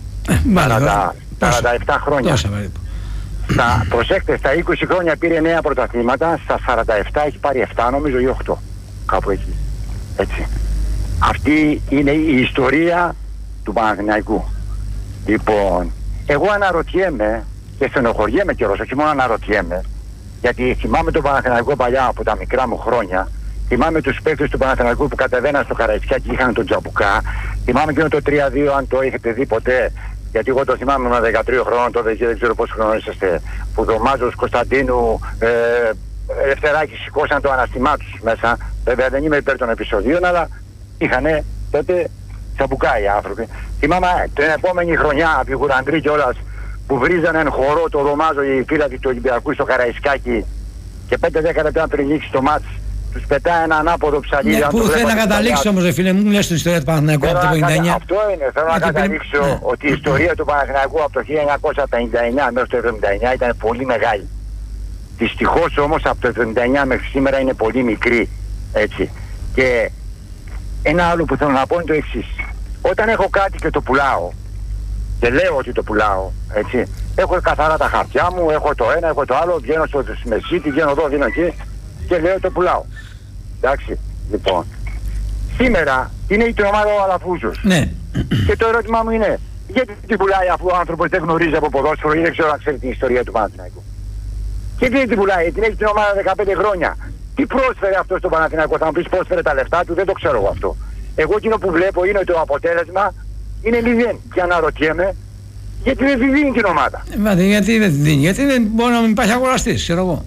σαράντα επτά χρόνια. Τόσα, Στα, προσέξτε, στα είκοσι χρόνια πήρε νέα πρωταθλήματα, στα σαράντα επτά έχει πάρει επτά νομίζω ή οκτώ. Κάπου εκεί. Έτσι. Αυτή είναι η ιστορία του Παναθηναϊκού. Λοιπόν, εγώ αναρωτιέμαι και στενοχωριέμαι κιόλας, όχι μόνο αναρωτιέμαι, γιατί θυμάμαι τον Παναθηναϊκό παλιά από τα μικρά μου χρόνια. Θυμάμαι τους παίκτες του Παναθηναϊκού που κατεβαίναν στο Καραϊσκάκι και είχαν τον Τζαμπουκά. Θυμάμαι εκείνο το τρία δύο, αν το έχετε δει ποτέ, γιατί εγώ το θυμάμαι με δεκατρία χρόνων τότε και δεν ξέρω πόσο χρόνο είσαστε, που το Μάζος Κωνσταντίνου, ε, Ελευθεράκη σηκώσαν το αναστημά τους μέσα. Βέβαια δεν είμαι υπέρ των επεισοδίων, αλλά είχανε τότε τσαμπουκάει οι άνθρωποι. Θυμάμαι την επόμενη χρονιά, από Γουραντρή κιόλας, που βρίζανε εν χορό το Ρωμάζο οι φίλοι του Ολυμπιακού στο Καραϊσκάκι και πέντε δέκα λεπτά πριν λήξει το μάτς, τους πετάει ένα ανάποδο ψαλίδι. Ναι, πού θέλει να καταλήξει όμως, φίλε μου, λες την ιστορία του Παναθηναϊκού από το πενήντα εννιά. Αυτό είναι, θέλω να καταλήξω ναι. ότι η ιστορία του Παναθηναϊκού από το χίλια εννιακόσια πενήντα εννιά μέχρι το εβδομήντα εννιά ήταν πολύ μεγάλη. Δυστυχώς όμως από το εβδομήντα εννιά μέχρι σήμερα είναι πολύ μικρή, έτσι. Και ένα άλλο που θέλω να πω είναι το εξής. Όταν έχω κάτι και το πουλάω, και λέω ότι το πουλάω, έτσι, έχω καθαρά τα χαρτιά μου, έχω το ένα, έχω το άλλο, βγαίνω στο μεσίτη, βγαίνω εδώ, βγαίνω εκεί και λέω το πουλάω. Εντάξει, λοιπόν. Σήμερα είναι η ομάδα ο Αλαφούζος. Ναι. Και το ερώτημά μου είναι, γιατί την πουλάει αφού ο άνθρωπος δεν γνωρίζει από ποδόσφαιρο ή δεν ξέρω να ξέρει την ιστορία του Παναθηναϊκού. Και τι την πουλάει, την έχει την ομάδα δεκαπέντε χρόνια. Τι πρόσφερε αυτό στον Παναθηναϊκό, θα μου πεις πρόσφερε τα λεφτά του, δεν το ξέρω εγώ αυτό. Εγώ εκείνο που βλέπω είναι ότι το αποτέλεσμα είναι μηδέν. Και αναρωτιέμαι, γιατί δεν τη δίνει την ομάδα. Ε, γιατί δεν τη δίνει, γιατί δεν μπορεί να μην υπάρχει αγοραστής, ξέρω εγώ.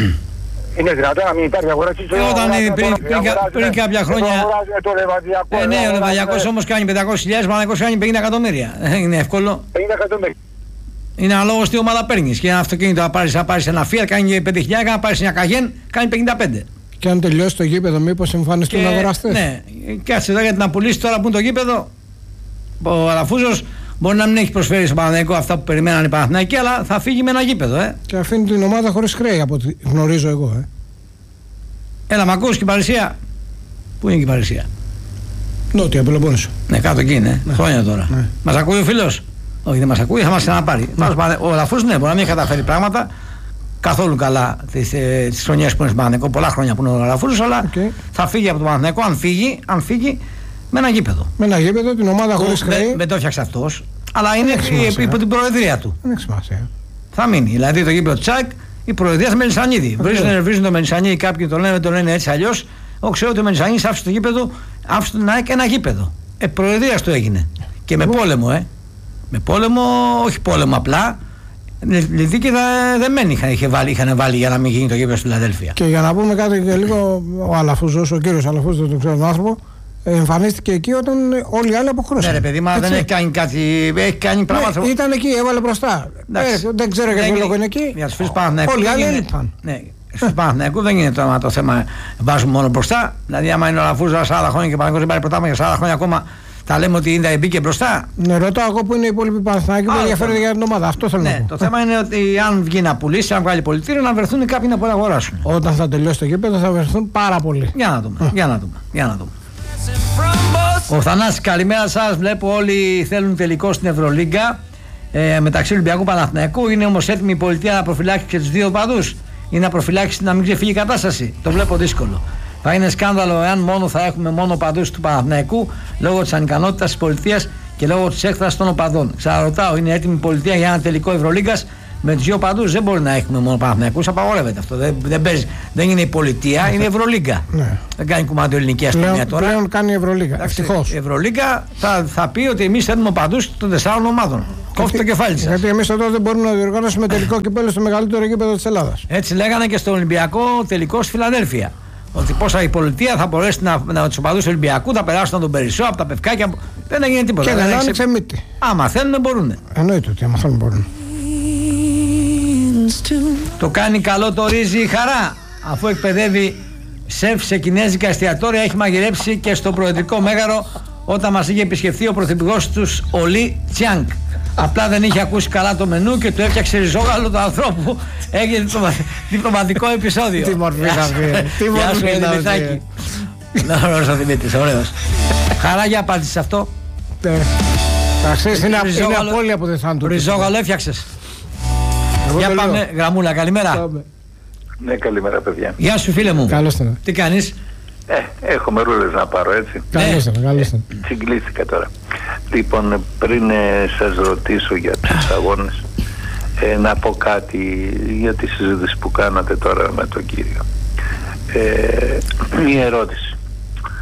Είναι δυνατόν να μην υπάρχει αγοραστής. Ε, όταν πριν, πριν, πριν, πριν κάποια χρόνια. Ε, ναι, ο Λεβαδιακός όμως κάνει πεντακόσιες χιλιάδες, ο Παναθηναϊκός κάνει πενήντα εκατομμύρια. Είναι εύκολο. πενήντα εκατομμύρια. Είναι αναλόγως τι ομάδα παίρνεις. Και ένα αυτοκίνητο να πάρεις, να πάρεις ένα Fiat κάνει πέντε χιλιάδες, να πάρεις μια Cayenne κάνει πενήντα πέντε. Και αν τελειώσει το γήπεδο, μήπως εμφανιστούν αγοραστές. Ναι, κάτσε εδώ γιατί να πουλήσει τώρα που είναι το γήπεδο. Ο Αλαφούζος μπορεί να μην έχει προσφέρει στον Παναθηναϊκό αυτά που περιμέναν οι Παναθηναϊκοί, αλλά θα φύγει με ένα γήπεδο. Ε. Και αφήνει την ομάδα χωρίς χρέη από ό,τι γνωρίζω εγώ. Ε. Έλα, μ' ακούς και η Παρισία. Πού είναι και η Παρισία? Νότια Πελοπόννησο. Ναι, κάτω εκεί είναι. Ναι. Χρόνια τώρα. Ναι. Μας ακούει ο φίλος? Όχι, δεν μας ακούει, θα μας ξαναπάρει. Ναι. Ο Αλαφούζος ναι, μπορεί να μην έχει καταφέρει πράγματα καθόλου καλά τις, ε, τις χρονιές που είναι στον Παναθηναϊκό. Πολλά χρόνια που είναι ο Αλαφούζος, αλλά okay. θα φύγει από τον Παναθηναϊκό αν φύγει, αν φύγει με ένα γήπεδο. Με ένα γήπεδο, την ομάδα χωρίς χρέη. Δεν το έφτιαξε αυτός, αλλά είναι υπό την προεδρία του. Δεν έχει σημασία. Θα μείνει. Δηλαδή το γήπεδο Τσάκ, η προεδρία του Μελισσανίδη. Okay. Βρίζουν, βρίζουν το Μελισσανίδη, κάποιοι το λένε, το λένε έτσι αλλιώς. Εγώ ξέρω ότι ο Μελισσανίδης άφησε το γήπεδο, άφησε τον ΑΕΚ ένα γήπεδο. Ε, προεδρίας του έγινε. Και με πόλεμο, ε. Με πόλεμο, όχι πόλεμο απλά. Λιδίκη δεμένη είχαν, είχε βάλει, είχαν βάλει για να μην γίνει το γήπεδο στη Φιλαδέλφια. Και για να πούμε κάτι και λίγο, ο Αλαφούζος, ο κύριος Αλαφούζος, δεν τον ξέρω τον άνθρωπο, εμφανίστηκε εκεί όταν όλοι οι άλλοι αποχρώσαν. Ναι, ρε παιδί, μα δεν έχει κάνει κάτι, έχει κάνει πράγματα. Ναι, ήταν εκεί, έβαλε μπροστά. Ε, δεν ξέρω για ποιο λόγο είναι εκεί. Για τους φίλους Παναθηναϊκού. Όλοι οι άλλοι έλειπαν. Ναι, στους Παναθηναϊκού δεν είναι το, το θέμα, βάζουμε μόνο μπροστά. Δηλαδή, άμα είναι ο Αλαφούζος σαράντα χρόνια και ο Παναθηναϊκός δεν πάρει πρωτάθλημα για σαράντα χρόνια ακόμα. Τα λέμε ότι είναι, μπήκε μπροστά. Ναι, ρωτάω εγώ που είναι οι υπόλοιποι Παναθηναϊκοί που ενδιαφέρονται για την ομάδα. Αυτό θέλω ναι, να πω. Το θέμα είναι ότι αν βγει να πουλήσει, αν βγάλει πολιτήριο, να βρεθούν κάποιοι να αγοράσουν. Όταν θα τελειώσει το γήπεδο θα βρεθούν πάρα πολλοί. Για να δούμε. Για να δούμε. Για να δούμε. Ο Θανάσης, καλημέρα σας. Βλέπω όλοι θέλουν τελικό στην Ευρωλίγκα ε, μεταξύ Ολυμπιακού Παναθηναϊκού. Είναι όμως έτοιμη η πολιτεία να προφυλάξει και τους δύο οπαδούς ή να προφυλάξει να μην ξεφύγει η κατάσταση? Το βλέπω δύσκολο. Θα είναι σκάνδαλο εάν μόνο θα έχουμε μόνο οπαδούς του Παναθηναϊκού λόγω της ανικανότητας της πολιτείας και λόγω της έκφρασης των οπαδών. Ξαναρωτάω, είναι έτοιμη η πολιτεία για ένα τελικό Ευρωλίγκας με τους δύο οπαδούς? Δεν μπορεί να έχουμε μόνο Παναθηναϊκούς, απαγορεύεται αυτό. Δεν, δεν, παίζει, δεν είναι η πολιτεία, είναι η Ευρωλίγκα. Ναι. Δεν κάνει κομμάτι ελληνική αστυνομία τώρα. Πλέον κάνει η Ευρωλίγκα. Ευτυχώς. Η Ευρωλίγκα θα, θα πει ότι εμείς θέλουμε οπαδούς των τεσσάρων ομάδων. Κόφτε το κεφάλι σας. Γιατί εμείς εδώ δεν μπορούμε να διοργανώσουμε τελικό κυπέλλο στο μεγαλύτερο γήπεδο της Ελλάδας. Έτσι λέγανε και στο Ολυμπιακό τελικό στη Φιλαδέλφια. Ότι πόσα η πολιτεία θα μπορέσει να, να τους οπαδούς του Ολυμπιακού θα περάσουν τον Περισσό από τα πευκάκια. Δεν έγινε τίποτα. Και δεν άνοιξε μύτη. Άμα θέλουν μπορούν. Εννοείται ότι άμα θέλουν μπορούν. Το κάνει καλό το ρύζι η Χαρά. Αφού εκπαιδεύει σεφ σε κινέζικα εστιατόρια, έχει μαγειρέψει και στο προεδρικό μέγαρο όταν μας είχε επισκεφθεί ο πρωθυπουργός τους, ο Λι Τσιάνγκ. Απλά δεν είχε ακούσει καλά το μενού και του έφτιαξε ριζόγαλο του ανθρώπου. Έγινε διπλωματικό επεισόδιο. Τι μορφή θα βγει. Τι μορφή θα βγει. Ωραίος ο Δημήτρης, ωραίος. Χαρά, για απάντηση σε αυτό. Τα ξέρεις, είναι απώλεια που δεν θα του. Ριζόγαλο έφτιαξες. Για πάμε, Γραμμούλα, καλημέρα. Ναι, καλημέρα παιδιά. Γεια σου φίλε μου. Καλώς ήρθατε. Τι κάνεις? Ε, έχω μερούλες να πάρω, έτσι. Καλώς ήρθατε, καλώς ήρθατε. Συγκλήθηκα τώρα. Λοιπόν, πριν ε, σας ρωτήσω για τους αγώνες, ε, να πω κάτι για τη συζήτηση που κάνατε τώρα με τον κύριο. Ε, μία ερώτηση.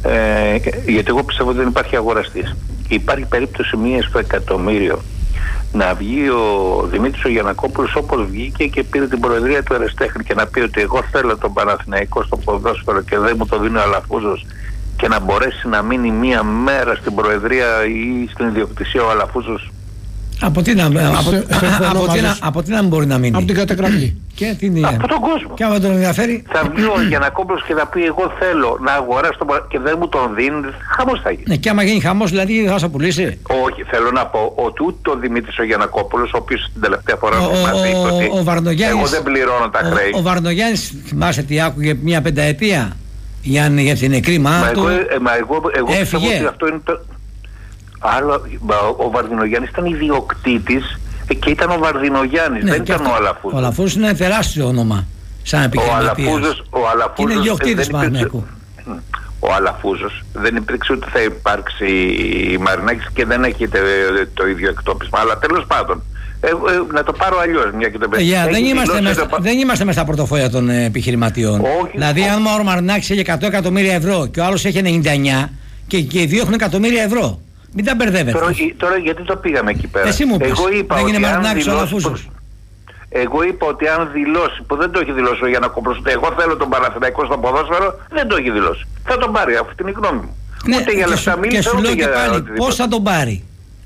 Ε, γιατί εγώ πιστεύω ότι δεν υπάρχει αγοραστής. Υπάρχει περίπτωση μία στο εκατομμύριο να βγει ο Δημήτρης ο Γιαννακόπουλος όπως βγήκε και πήρε την προεδρία του Εραστέχνη και να πει ότι εγώ θέλω τον Παναθηναϊκό στο ποδόσφαιρο και δεν μου το δίνει ο Αλαφούζος, και να μπορέσει να μείνει μία μέρα στην προεδρία ή στην ιδιοκτησία ο Αλαφούζος. Από τι να, από, από, τι να, από τι να μπορεί να μείνει? Από την καταγραφή. Και την από τον κόσμο. Και άμα τον ενδιαφέρει. Θα βγει ο Γιαννακόπουλος και θα πει εγώ θέλω να αγοράσω τον, και δεν μου τον δίνει. Χαμός θα γίνει. Ναι, και άμα γίνει χαμός δηλαδή θα σε πουλήσει. Όχι, θέλω να πω ότι ούτε ο Δημήτρης ο Γιαννακόπουλος, ο οποίος την τελευταία φορά ο, μας είπε ότι ο, ο εγώ δεν πληρώνω τα χρέη. Ο, ο Βαρδογιάννης, θυμάσαι τι άκουγε μια πενταετία για, για την νεκρή μάνα του. Εγώ, ε, μα εγώ, εγώ πιστεύω ότι αυτό είναι το... Άλλο, ο Βαρδινογιάννης ήταν ιδιοκτήτης και ήταν ο Βαρδινογιάννης, ναι, δεν ήταν αυτό, ο Αλαφούζος. Ο Αλαφούζος είναι ένα τεράστιο όνομα σαν επιχειρηματίας. Ο Αλαφούζος, ο Αλαφούζος είναι ιδιοκτήτης Παναθηναϊκού. Ο Αλαφούζος δεν υπήρξε ούτε θα υπάρξει η Μαρινάκης και δεν έχετε το ίδιο εκτόπισμα, αλλά τέλος πάντων. Ε, ε, να το πάρω αλλιώς, μια και το παιδί. Yeah, δεν, είμαστε μες, το... δεν είμαστε μέσα στα πορτοφόλια των ε, επιχειρηματιών. Όχι, δηλαδή, όχι. Αν ο Μαρινάκης έχει εκατό εκατομμύρια ευρώ και ο άλλος έχει ενενήντα εννιά και, και οι δύο έχουν εκατομμύρια ευρώ. Μην τα μπερδεύετε. Τώρα, τώρα γιατί το πήγαμε εκεί πέρα? Εσύ μου πες. Εγώ είπα, ότι αν δηλώσει, εγώ είπα ότι αν δηλώσει, που δεν το έχει δηλώσει ο Γιαννακόπουλος, ότι εγώ θέλω τον Παναθηναϊκό στο ποδόσφαιρο, δεν το έχει δηλώσει. Θα τον πάρει, αυτή είναι η γνώμη μου. Ναι, ούτε για λεφτά μίλησα, και σου λέω και πάλι, πώς θα τον πάρει?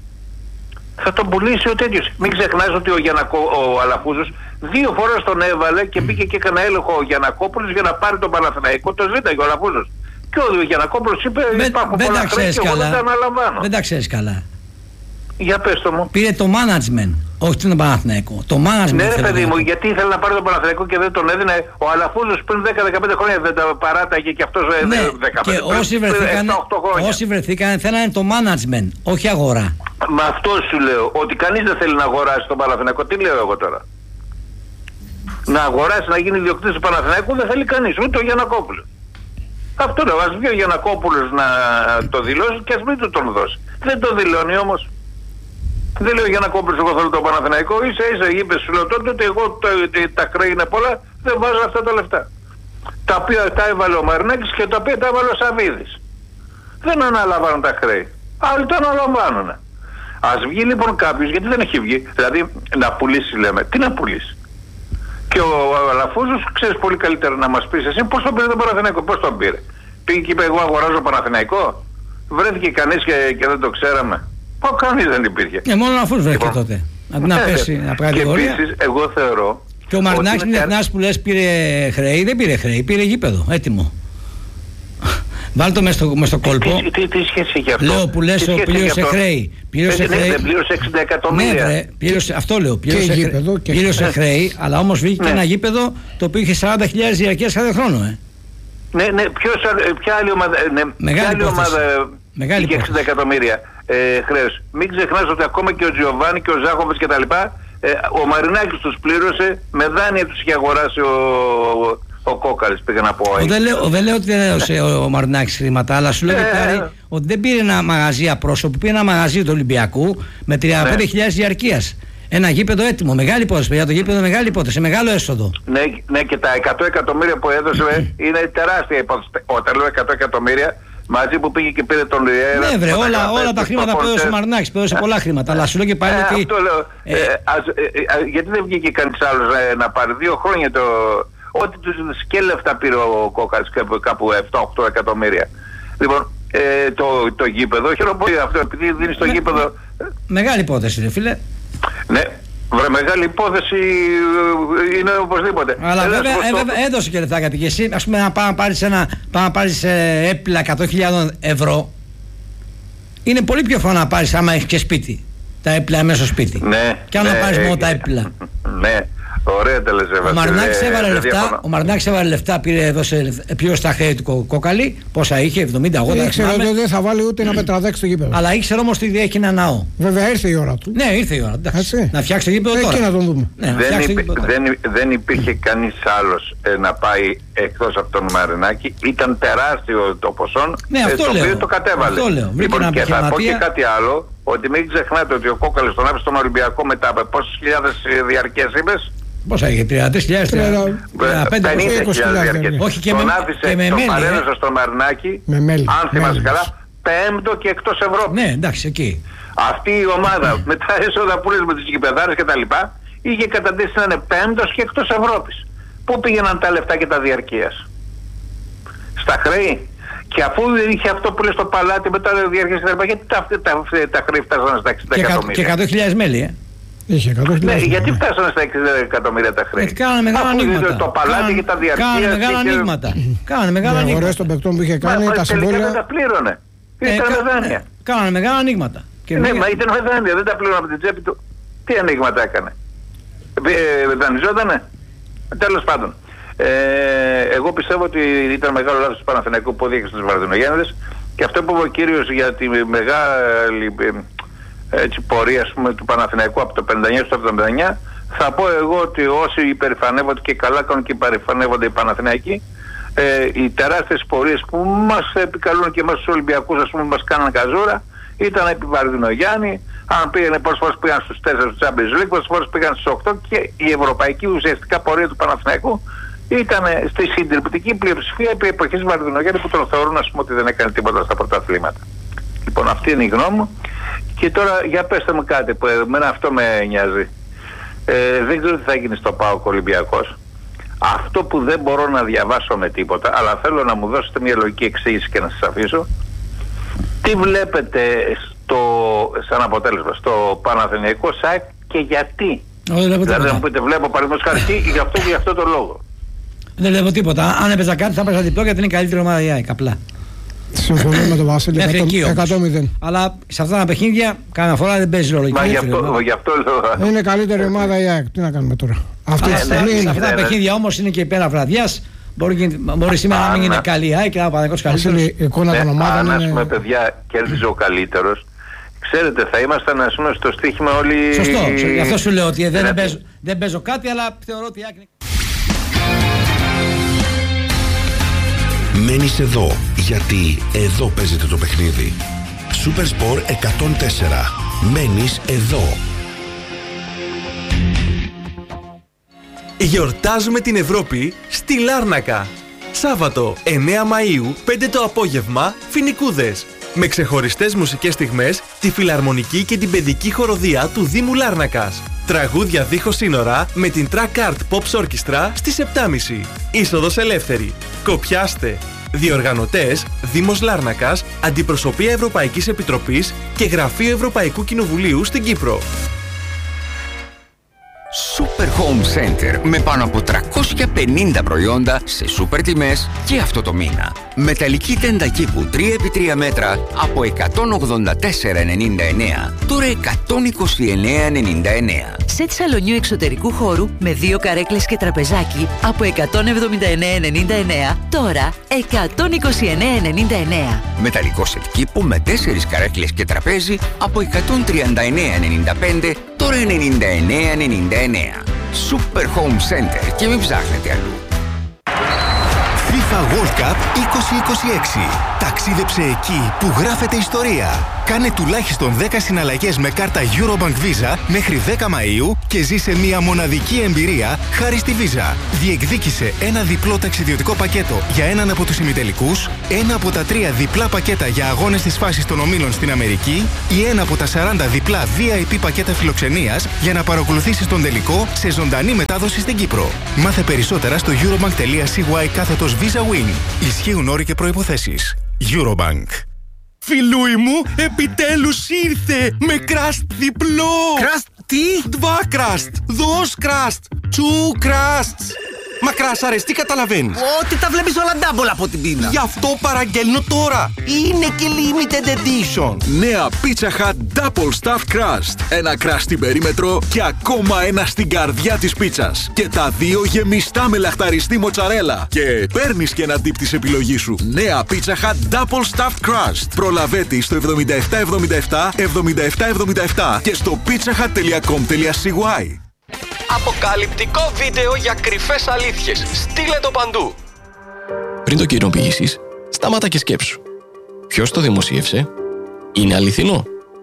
Θα τον πουλήσει ο τέτοιος. Μην ξεχνάς ότι ο, Γιαννακο, ο Αλαφούζος δύο φορές τον έβαλε και μπήκε και έκανε έλεγχο ο Γιαννακόπουλος για να πάρει τον Παναθηναϊκό, το ζήταγε ο Αλαφούζος. Και ο Γιαννακόπουλος είπε υπάρχουν πολλά χρέη και εγώ δεν τα αναλαμβάνω. Δεν τα ξέρεις καλά. Για πες το μου. Πήρε το management, όχι τον Παναθηναϊκό. Το management. Ναι ρε παιδί μου, γιατί ήθελε να πάρει τον Παναθηναϊκό και δεν τον έδινε. Ο Αλαφούζος πριν δέκα με δεκαπέντε χρόνια δεν τα παράταγε και αυτός ναι, δεκαπέντε. Και όσοι βρεθήκαν, όσοι βρεθήκαν θέλανε το management, όχι αγορά. Με αυτό σου λέω, ότι κανείς δεν θέλει να αγοράσει τον Παναθηναϊκό. Τι λέω εγώ τώρα? Να αγοράσει, να γίνει ιδιοκτήτης του Παναθηναϊκού δεν θέλει κανείς, ούτε ο Γιαννακόπουλος. Αυτό λέω, ας βγει ο Γιαννακόπουλος να το δηλώσει και ας μην του τον δώσει. Δεν το δηλώνει όμως. Δεν λέω για να κόψω εγώ θέλω το Παναθηναϊκό, ίσα ίσα είπε σου λέω τότε ότι εγώ το, το, τα χρέη είναι πολλά, δεν βάζω αυτά τα λεφτά. Τα οποία τα έβαλε ο Μαρινάκης και τα οποία τα έβαλε ο Σαββίδης. Δεν αναλαμβάνουν τα χρέη. Άλλοι τα αναλαμβάνουν. Ας βγει λοιπόν κάποιος, γιατί δεν έχει βγει, δηλαδή να πουλήσει λέμε, τι να πουλήσει. Και ο Αλαφούζος ξέρεις πολύ καλύτερα να μας πεις εσύ πώς τον πήρε τον Παναθηναϊκό, πώς τον πήρε. Πήγε και είπε εγώ αγοράζω Παναθηναϊκό, βρέθηκε κανείς και, και δεν το ξέραμε. Πω κανείς δεν υπήρχε. Ε, μόνο αφού βρέθηκε λοιπόν, τότε. Να, να πέσει, να πάει και επίσης, εγώ θεωρώ. Και ο Μαρινάκης είναι εθνάς που λες πήρε χρέη, δεν πήρε χρέη, πήρε γήπεδο, έτοιμο. Βάλ' το μες στο, μες στο κόλπο. Τι, τι, τι σχέση έχει αυτό? Λέω που λες ότι πλήρωσε χρέη. Πλήρωσε χρέη. Δεν πλήρωσε εξήντα εκατομμύρια. Ναι, ρε, πλήρωσε, αυτό λέω. Πλήρωσε, και γήπεδο, και πλήρωσε χρέη, αλλά όμως βγήκε ναι. ένα γήπεδο το οποίο είχε σαράντα χιλιάδες διαρκείας κάθε χρόνο. Ε. Ναι, ναι, ποιος, ποια άλλη ομάδα, ναι, μεγάλη ποια άλλη ομάδα είχε εξήντα εκατομμύρια ε, χρέος. Μην ξεχνάς ότι ακόμα και ο Τζιοβάνι και ο Ζάχοβες και τα λοιπά, ε, ο Μαρινάκης τους πλήρωσε, με δάνεια τους είχε αγοράσει ο, ο, ο Κόκαλης, πήγα να πω. Δεν λέω, δεν λέω ότι δεν έδωσε ο, ο Μαρινάκης χρήματα, αλλά σου λέω ε, πάλι ότι δεν πήρε ένα μαγαζί απρόσωπο, πήρε ένα μαγαζί του Ολυμπιακού με τριάντα πέντε χιλιάδες διαρκείας. Ένα γήπεδο έτοιμο, μεγάλη υπόθεση, παιδιά, το γήπεδο μεγάλη υπόθεση, μεγάλο έσοδο. Ναι, ναι, και τα εκατό εκατομμύρια που έδωσε είναι τεράστια υπόθεση. Όταν λέω εκατό εκατομμύρια, μαζί που πήγε και πήρε τον Ριέρα. Ναι, βρε, όλα, όλα τα χρήματα που έδωσε ο Μαρινάκης, που έδωσε πολλά χρήματα. Αλλά σου λέω και πάλι ε, ότι. Αυτό λέω. Ε, ε, ας, ε, ε, γιατί δεν βγήκε κανείς άλλος ε, να πάρει δύο χρόνια το. Ό,τι τους σκέλευτα πήρε ο Κόκαλης κάπου επτά οκτώ εκατομμύρια. Λοιπόν, ε, το, το γήπεδο, χαίρομαι αυτό, επειδή δίνει το γήπεδο. Μεγάλη υπόθεση, ρε φίλε. Ναι, βρε, μεγάλη υπόθεση είναι οπωσδήποτε. Αλλά βέβαια, βέβαια, ε, βέβαια έδωσε και λεφτά γιατί και εσύ, ας πούμε, να πάμε να πάρεις ένα, πάμε να πάρεις ε, έπιπλα εκατό χιλιάδες ευρώ. Είναι πολύ πιο εύκολο να πάρεις άμα έχεις και σπίτι. Τα έπιπλα μέσα στο σπίτι. Ναι. Και αν ναι, να πάρεις ε, μόνο τα έπιπλα. Ναι. Ωραία τελεσέβα. Ο Μαρινάκης έβαλε ε, λεφτά, ο Μαρινάκης έβαλε λεφτά, πήρε, έδωσε, πλήρωσε τα χρέη του Κόκαλη, πόσα είχε, εβδομήντα ογδόντα. Ήξερε ότι δεν θα βάλει ούτε ένα πετραδέξι στο γήπεδο. Αλλά ήξερε όμως ότι έχει ένα ναό. Βέβαια ήρθε η ώρα του. Ναι, ήρθε η ώρα. Εντάξει. Να φτιάξει το γήπεδο τώρα. Εκεί να τον δούμε. Ναι, δεν, υπή, δεν, δεν υπήρχε κανείς άλλος ε, να πάει εκτός από τον Μαρινάκη. Ήταν τεράστιο το ποσό, ναι, αυτό ε, το λέω. οποίο το κατέβαλε. Αυτό λέω. Λοιπόν, και θα πω και κάτι άλλο, ότι μην ξεχνάτε ότι ο Κόκαλης τον άφησε στον Ολυμπιακό μετά από πόσες χιλιάδες διαρκείες είπες? Πόσα είχε, τριάντα τρεις χιλιάδες, πενήντα χιλιάδες διαρκείες. Όχι και τον με, άφησε, και με τον μέλη, παρέδωσε στο Μαρινάκι, με μέλη, αν θυμάσαι μέλη. καλά, πέμπτο και εκτός Ευρώπης. Ναι, εντάξει, εκεί. Αυτή η ομάδα με τα έσοδα που λες με τις γηπεδάρες και τα λοιπά, είχε καταντήσει να είναι πέμπτος και εκτός Ευρώπης. Πού πήγαιναν τα λεφτά και τα διαρκείας? Στα χρέη. Και αφού είχε αυτό που λέει στο παλάτι με τα διαρκείας και τα λοιπά, γιατί τα, τα, τα χρέη φτάσανε στα εξήντα εκατομμύρια. Και εκατό χιλιάδες μέλη, ε. Είχε εκατό χιλιάδες. Ναι, γιατί φτάσανε στα εξήντα εκατομμύρια τα χρέη? Γιατί κάνανε μεγάλα ανοίγματα. Το παλάτι και τα διαρκεία. Κάνανε μεγάλα ανοίγματα. Κάνανε μεγάλα ανοίγματα. Οι αγορές των παικτών που είχε κάνει, τα συμβόλαια. Δεν τα πλήρωνε. Ήταν με δάνεια. Κάνανε μεγάλα ανοίγματα. Ναι, μα ήταν με δάνεια, δεν τα πλήρωνε από την τσέπη του. Τι ανοίγματα έκανε? Δανειζότανε? Τέλος πάντων. Ε, εγώ πιστεύω ότι ήταν μεγάλο λάθος του Παναθηναϊκού που οδήγησε στους Βαρδινογέννηδες, και αυτό που είπε ο κύριος για τη μεγάλη έτσι, πορεία ας πούμε, του Παναθηναϊκού από το πενήντα εννιά στο εβδομήντα εννιά, θα πω εγώ ότι όσοι υπερηφανεύονται, και καλά κάνουν και υπερηφανεύονται οι Παναθηναϊκοί, ε, οι τεράστιες πορείες που μας επικαλούν και εμάς τους Ολυμπιακούς, ας πούμε, μας κάναν καζούρα, ήταν επί Βαρδινογιάννη. Αν πήγαινε, πόσες φορές πήγαν στους τέσσερα του Champions League, πόσες φορές πήγαν στους οκτώ, και η ευρωπαϊκή ουσιαστικά πορεία του Παναθηναϊκού ήταν στη συντριπτική πλειοψηφία επί εποχής Βαρδινογιάννη, που τον θεωρούν, ας πούμε, ότι δεν έκανε τίποτα στα πρωταθλήματα. Λοιπόν, αυτή είναι η γνώμη μου. Και τώρα για πέστε μου κάτι που εμένα αυτό με νοιάζει. Ε, δεν ξέρω τι θα γίνει στο ΠΑΟΚ Ολυμπιακός. Αυτό που δεν μπορώ να διαβάσω με τίποτα, αλλά θέλω να μου δώσετε μια λογική εξήγηση και να σας αφήσω. Τι βλέπετε στο, σαν αποτέλεσμα στο Παναθηναϊκό ΣΑΕΚ και γιατί? Όχι, δεν δηλαδή να μου πείτε, βλέπω παραδείγματος χάρη γι' αυτό και γι' αυτό το λόγο. Δεν βλέπω τίποτα. Αν έπαιζα κάτι θα έπαιζα διπλό, γιατί είναι η καλύτερη ομάδα η ΑΕΚ, απλά. Συμφωνώ με τον Βασίλη, εκατό μηδέν. Αλλά σε αυτά τα παιχνίδια κανένα φορά δεν παίζει ρόλο. Μα γι' αυτό, γι' αυτό λέω. Είναι καλύτερη ομάδα η ΑΕΚ. Τι να κάνουμε τώρα? Αυτή τη στιγμή είναι. Σε αυτά τα παιχνίδια όμως είναι και πέρα βραδιάς. Μπορεί, μπορεί σήμερα να μην είναι καλή η ΑΕΚ και να είναι ο καλύτερος. Η εικόνα των ομάδων είναι. Αν, ας πούμε, παιδιά, κέρδιζε ο καλύτερος, ξέρετε, θα ήμασταν, ας πούμε, στο στοίχημα όλοι. Σωστό. Γι' αυτό σου λέω ότι δεν, δεν, παίζω, δεν παίζω κάτι, αλλά θεωρώ ότι η ΑΕΚ είναι. Μένεις εδώ, γιατί εδώ παίζεται το παιχνίδι. Super Sport εκατόν τέσσερα. Μένεις εδώ. Γιορτάζουμε την Ευρώπη στη Λάρνακα. Σάββατο εννέα Μαΐου, πέντε το απόγευμα, Φοινικούδες. Με ξεχωριστές μουσικές στιγμές, τη φιλαρμονική και την παιδική χοροδία του Δήμου Λάρνακας. Τραγούδια δίχως σύνορα με την Track Art Pops Orchestra στις επτά και μισή. Είσοδος ελεύθερη. Κοπιάστε. Διοργανωτές Δήμος Λάρνακας, Αντιπροσωπεία Ευρωπαϊκής Επιτροπής και Γραφείο Ευρωπαϊκού Κοινοβουλίου στην Κύπρο. Super Home Center με πάνω από τριακόσια πενήντα προϊόντα σε σούπερ τιμές και αυτό το μήνα. Μεταλλική τέντα κήπου τρία επί τρία μέτρα από εκατόν ογδόντα τέσσερα ενενήντα εννέα, τώρα εκατόν είκοσι εννέα ενενήντα εννέα. Σετ σαλονιού εξωτερικού χώρου με δύο καρέκλες και τραπεζάκι από εκατόν εβδομήντα εννέα ενενήντα εννέα, τώρα εκατόν είκοσι εννέα ενενήντα εννέα. Μεταλλικό σετ κήπου με τέσσερις καρέκλες και τραπέζι από εκατόν τριάντα εννέα ενενήντα πέντε, τώρα ενενήντα εννέα ενενήντα εννέα. Super Home Center και μην ψάχνετε αλλού. FIFA World Cup είκοσι είκοσι έξι. Ταξίδεψε εκεί που γράφεται ιστορία. Κάνε τουλάχιστον δέκα συναλλαγές με κάρτα Eurobank Visa μέχρι δέκα Μαΐου και ζήσε μια μοναδική εμπειρία χάρη στη Visa. Διεκδίκησε ένα διπλό ταξιδιωτικό πακέτο για έναν από τους ημιτελικούς, ένα από τα τρία διπλά πακέτα για αγώνες της φάσης των ομίλων στην Αμερική ή ένα από τα σαράντα διπλά βι άι πι πακέτα φιλοξενίας για να παρακολουθήσεις τον τελικό σε ζωντανή μετάδοση στην Κύπρο. Μάθε περισσότερα στο eurobank.cy κάθετος Visa Win. Ισχύουν όροι και προϋποθέσεις. Eurobank. Φιλούι μου, επιτέλους ήρθε με κραστ διπλό! Κραστ τι? Δβα κραστ, δος κραστ, τσου κραστ. Μα κράσαρες, τι καταλαβαίνεις? Ότι τα βλέπεις όλα double από την πείνα. Γι' αυτό παραγγέλνω τώρα. Είναι και limited edition. Νέα Pizza Hut Double Stuffed Crust. Ένα κραστ στην περίμετρο και ακόμα ένα στην καρδιά της πίτσας. Και τα δύο γεμιστά με λαχταριστή μοτσαρέλα. Και παίρνεις και ένα dip της επιλογής σου. Νέα Pizza Hut Double Stuffed Crust. Προλαβέτη στο εβδομήντα επτά εβδομήντα επτά εβδομήντα επτά εβδομήντα επτά και στο pizzahut τελεία com τελεία c y. Αποκαλυπτικό βίντεο για κρυφές αλήθειες. Στείλε το παντού. Πριν το κοινοποιήσεις, σταμάτα και σκέψου. Ποιος το δημοσίευσε? Είναι αληθινό?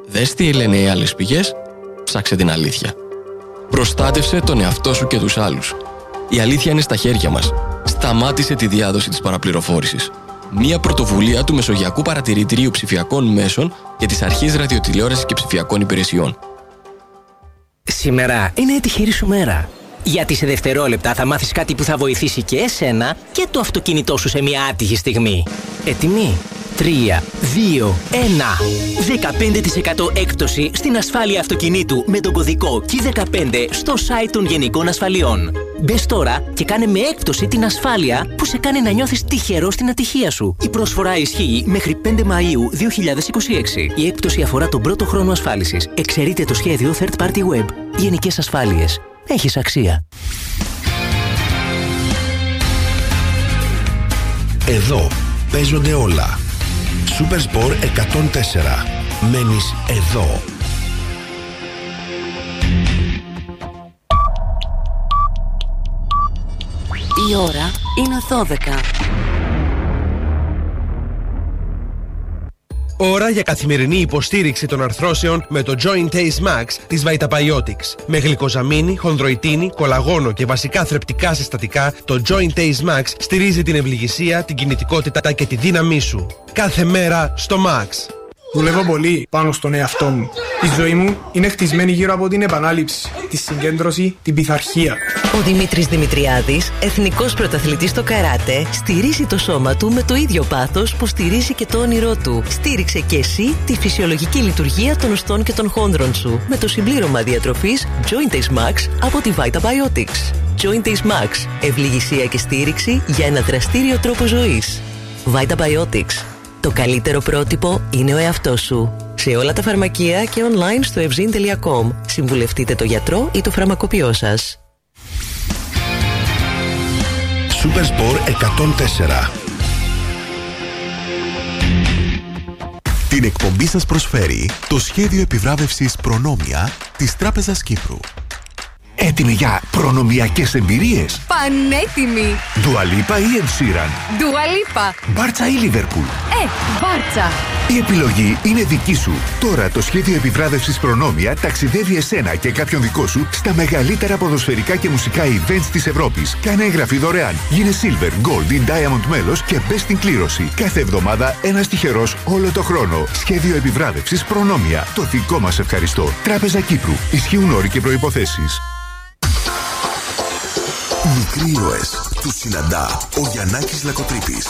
Δες τι λένε οι άλλες πηγές, ψάξε την αλήθεια. Προστάτευσε τον εαυτό σου και τους άλλους. Η αλήθεια είναι στα χέρια μας. Σταμάτησε τη διάδοση της παραπληροφόρησης. Μία πρωτοβουλία του Μεσογειακού Παρατηρητηρίου Ψηφιακών Μέσων και της Αρχής Ραδιοτηλεόρασης και Ψηφιακών Υπηρεσιών. Σήμερα είναι η τυχερή σου μέρα. Γιατί σε δευτερόλεπτα θα μάθεις κάτι που θα βοηθήσει και εσένα και το αυτοκίνητό σου σε μια άτυχη στιγμή. Έτοιμοι? τρία, δύο, ένα. δεκαπέντε τοις εκατό έκπτωση στην ασφάλεια αυτοκινήτου με τον κωδικό κι δεκαπέντε στο site των Γενικών Ασφαλιών. Μπες τώρα και κάνε με έκπτωση την ασφάλεια που σε κάνει να νιώθεις τυχερό στην ατυχία σου. Η προσφορά ισχύει μέχρι πέντε Μαΐου δύο χιλιάδες είκοσι έξι. Η έκπτωση αφορά τον πρώτο χρόνο ασφάλισης. Εξαιρείται το σχέδιο Third Party Web. Γενικές Ασφάλειες. Έχεις αξία. Εδώ παίζονται όλα. Super Sport εκατόν τέσσερα. Μένεις εδώ. Η ώρα είναι δώδεκα. Ώρα για καθημερινή υποστήριξη των αρθρώσεων με το Joint Ace Max της Vitabiotics. Με γλυκοζαμίνη, χονδροϊτίνη, κολαγόνο και βασικά θρεπτικά συστατικά, το Joint Ace Max στηρίζει την ευληγησία, την κινητικότητα και τη δύναμή σου. Κάθε μέρα στο Max. Δουλεύω πολύ πάνω στον εαυτό μου. Η ζωή μου είναι χτισμένη γύρω από την επανάληψη, τη συγκέντρωση, την πειθαρχία. Ο Δημήτρης Δημητριάδης, εθνικός πρωταθλητής στο καράτε, στηρίζει το σώμα του με το ίδιο πάθος που στηρίζει και το όνειρό του. Στήριξε και εσύ τη φυσιολογική λειτουργία των οστών και των χόνδρων σου με το συμπλήρωμα διατροφής Joint Ace Max από τη Vitabiotics. Joint Ace Max. Ευληγησία και στήριξη για ένα δραστήριο τρόπο ζωής. Vitabiotics. Το καλύτερο πρότυπο είναι ο εαυτός σου. Σε όλα τα φαρμακεία και online στο ευζήν τελεία κομ. Συμβουλευτείτε το γιατρό ή το φαρμακοποιό σας. Super Sport εκατόν τέσσερα. Την εκπομπή σας προσφέρει το σχέδιο επιβράβευσης Προνόμια της Τράπεζας Κύπρου. Έτοιμοι για προνομιακές εμπειρίες? Πανέτοιμοι! Dua Lipa ή Ed Sheeran? Dua Lipa. Μπάρτσα ή Λίβερπουλ? Ε, Μπάρτσα. Η επιλογή είναι δική σου. Τώρα το σχέδιο επιβράβευσης Προνόμια ταξιδεύει εσένα και κάποιον δικό σου στα μεγαλύτερα ποδοσφαιρικά και μουσικά events της Ευρώπης. Κάνε εγγραφή δωρεάν. Γίνε Silver, Gold ή Diamond μέλος και μπες στην κλήρωση. Κάθε εβδομάδα ένας τυχερός όλο το χρόνο. Σχέδιο επιβράβευσης Προνόμια. Το δικό μας ευχαριστώ. Τράπεζα Κύπρου. Ισχύουν όροι και προϋποθέσεις. Μικροί ήρωες. Τους συναντά ο Γιαννάκης Λακοτρίπης.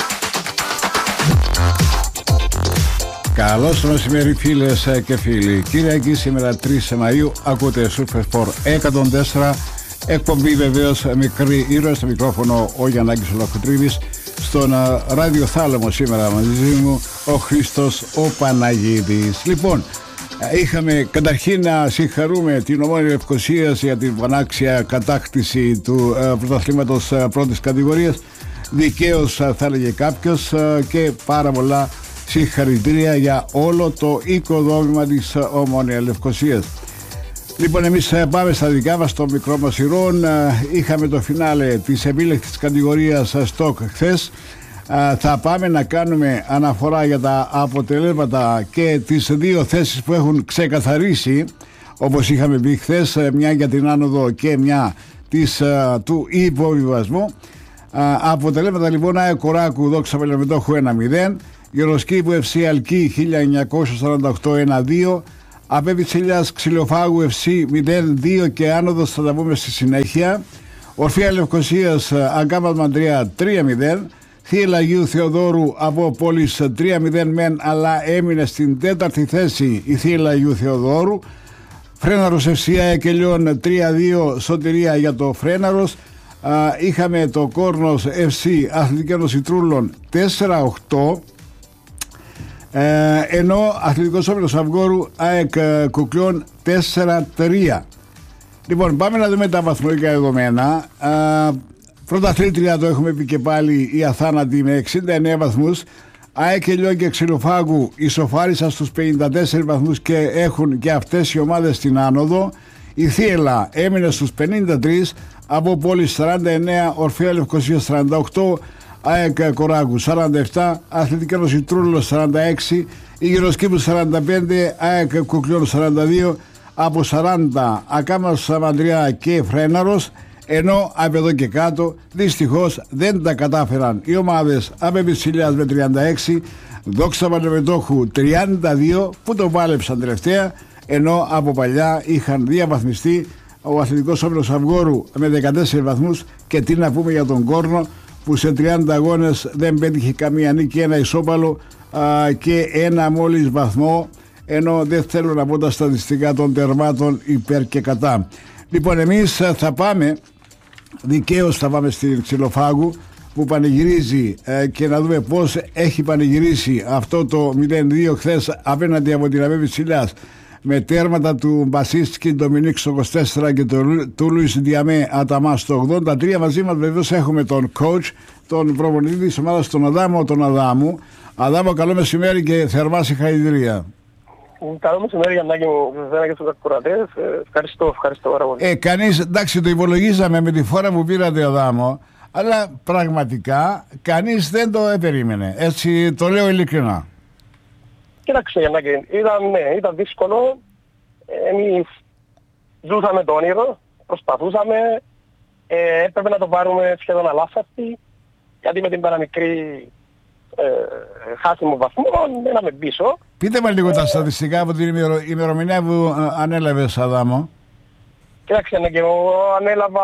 Καλώς το μεσημέρι φίλες και φίλοι. Κυριακή σήμερα τρεις Μαΐου ακούτε Super Sport εκατόν τέσσερα. Εκπομπή βεβαίως Μικροί ήρωες. Στο μικρόφωνο ο Γιαννάκης Λακοτρίπης. Στον ραδιοθάλαμο σήμερα μαζί μου ο Χρήστος ο Παναγίδης. Λοιπόν, είχαμε καταρχήν να συγχαρούμε την Ομόνοια Λευκωσίας για την πανάξια κατάκτηση του ε, πρωταθλήματος ε, πρώτης κατηγορίας. Δικαίως ε, θα έλεγε κάποιος ε, και πάρα πολλά συγχαρητήρια για όλο το οικοδόμημα της ε, Ομόνοια Λευκωσίας. Λοιπόν, εμείς ε, πάμε στα δικά μας, το μικρό μας ηρών. Ε, είχαμε το φινάλε της επίλεκτης κατηγορίας ε, στοκ χθες. Uh, θα πάμε να κάνουμε αναφορά για τα αποτελέσματα και τις δύο θέσεις που έχουν ξεκαθαρίσει, όπως είχαμε πει χθες, μια για την άνοδο και μια της, uh, του υποβιβασμού. Uh, αποτελέσματα λοιπόν: ΑΕΚ Κοράκου Δόξα Πελεμετόχου ένα μηδέν, Γεροσκήπου εφ σι Αλκή χίλια εννιακόσια σαράντα οκτώ ένα δύο, Απέβης Ηλιάς Ξυλοφάγου εφ σι μηδέν δύο και άνοδος, θα τα πούμε στη συνέχεια. Ορφία Λευκωσίας Αγκάμπας Μαντρία τρία μηδέν, Θύελλα Αγίου Θεοδόρου από Πόλης τρία μηδέν μεν, αλλά έμεινε στην τέταρτη θέση η Θύελλα Αγίου Θεοδόρου. Φρέναρος εφ σι Εκελιών τρία δύο, σωτηρία για το Φρέναρος. Α, είχαμε το Κόρνος εφ σι Αθλητική Ένωση Τρούλων τέσσερα οκτώ, ε, ενώ Αθλητικός Όμιλος Αυγόρου ΑΕΚ Κουκλιών τέσσερα τρία. Λοιπόν, πάμε να δούμε τα βαθμολογικά δεδομένα. Α, Πρωταθλήτρια, το έχουμε πει και πάλι, η Αθάνατη με εξήντα εννέα βαθμούς. ΑΕΚ Ελιών και Ξυλοφάγου ισοφάρισαν στους πενήντα τέσσερις βαθμούς και έχουν και αυτές οι ομάδες στην άνοδο. Η Θύελλα έμεινε στους πενήντα τρία, από Πόλης σαράντα εννέα, Ορφέα Λευκωσίας σαράντα οκτώ, ΑΕΚ Κοράκου σαράντα επτά, Αθλητική Ένωση Τρούλος σαράντα έξι, Ήγερος Κύπρου σαράντα πέντε, ΑΕΚ Κουκλών σαράντα δύο, από σαράντα Ακάμας Σαμαντριά και Φρέναρος, ενώ από εδώ και κάτω δυστυχώς δεν τα κατάφεραν οι ομάδες από Επισήλιας με τριάντα έξι, Δόξα Πανεμετόχου τριάντα δύο που το πάλεψαν τελευταία, ενώ από παλιά είχαν διαβαθμιστεί ο Αθλητικός Όμιλος Αυγόρου με δεκατέσσερις βαθμούς και τι να πούμε για τον Κόρνο που σε τριάντα αγώνες δεν πέτυχε καμία νίκη, ένα ισόπαλο α, και ένα μόλις βαθμό, ενώ δεν θέλω να πω τα στατιστικά των τερμάτων υπέρ και κατά. Λοιπόν, εμείς θα πάμε δικαίως θα πάμε στην Ξυλοφάγου που πανηγυρίζει ε, και να δούμε πως έχει πανηγυρίσει αυτό το μηδέν δύο χθες απέναντι από την ΑΒ Ψηλιάς με τέρματα του Μπασίστσκι Ντομινίκ στο είκοσι τέσσερα και του, του Λουίς Διαμέ Αταμά στο ογδόντα τρία. Μαζί μας βεβαίως έχουμε τον coach, τον προπονητή της ομάδας, τον Αδάμο τον Αδάμου. Αδάμο, καλό μεσημέρι και θερμά συγχαρητήρια. Καλό μεσημέρι για να και στους ακροατές. Ευχαριστώ, ευχαριστώ πάρα πολύ. Ε, κανείς, εντάξει, το υπολογίζαμε με τη φορά που πήρατε Αδάμο, αλλά πραγματικά κανείς δεν το επερίμενε. Έτσι το λέω ειλικρινά. Κοίταξε, Γιαννάκη, ήταν, ναι, ήταν δύσκολο. Εμείς ζούσαμε το όνειρο, προσπαθούσαμε, ε, έπρεπε να το πάρουμε σχεδόν αλάφαστη, γιατί με την παραμικρή ε, χάσιμο βαθμό μέναμε πίσω. Πείτε μας λίγο ε, τα στατιστικά από την ημερο, ημερομηνία που ε, ανέλαβες, Αδάμο. Κοίταξε, ναι, και εγώ ανέλαβα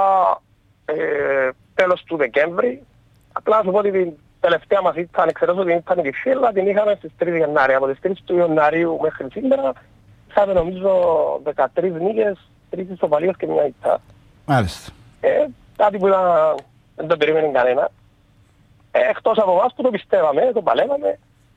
ε, τέλος του Δεκέμβρη. Απλά να σου πω ότι την τελευταία μας ήταν, εξαιρετώς ότι ήταν η Κυφσίλα, την είχαμε στις τρεις Γενάρη. Από τις τρεις του Ιανουαρίου μέχρι σήμερα είχαμε νομίζω δεκατρείς νίκες, τρεις ισοπαλίες και μια ήττα. Μάλιστα. Ε, κάτι που ήταν, δεν το περίμενε κανένα. Ε, εκτός από εμάς που το πιστεύαμε, το παλεύαμε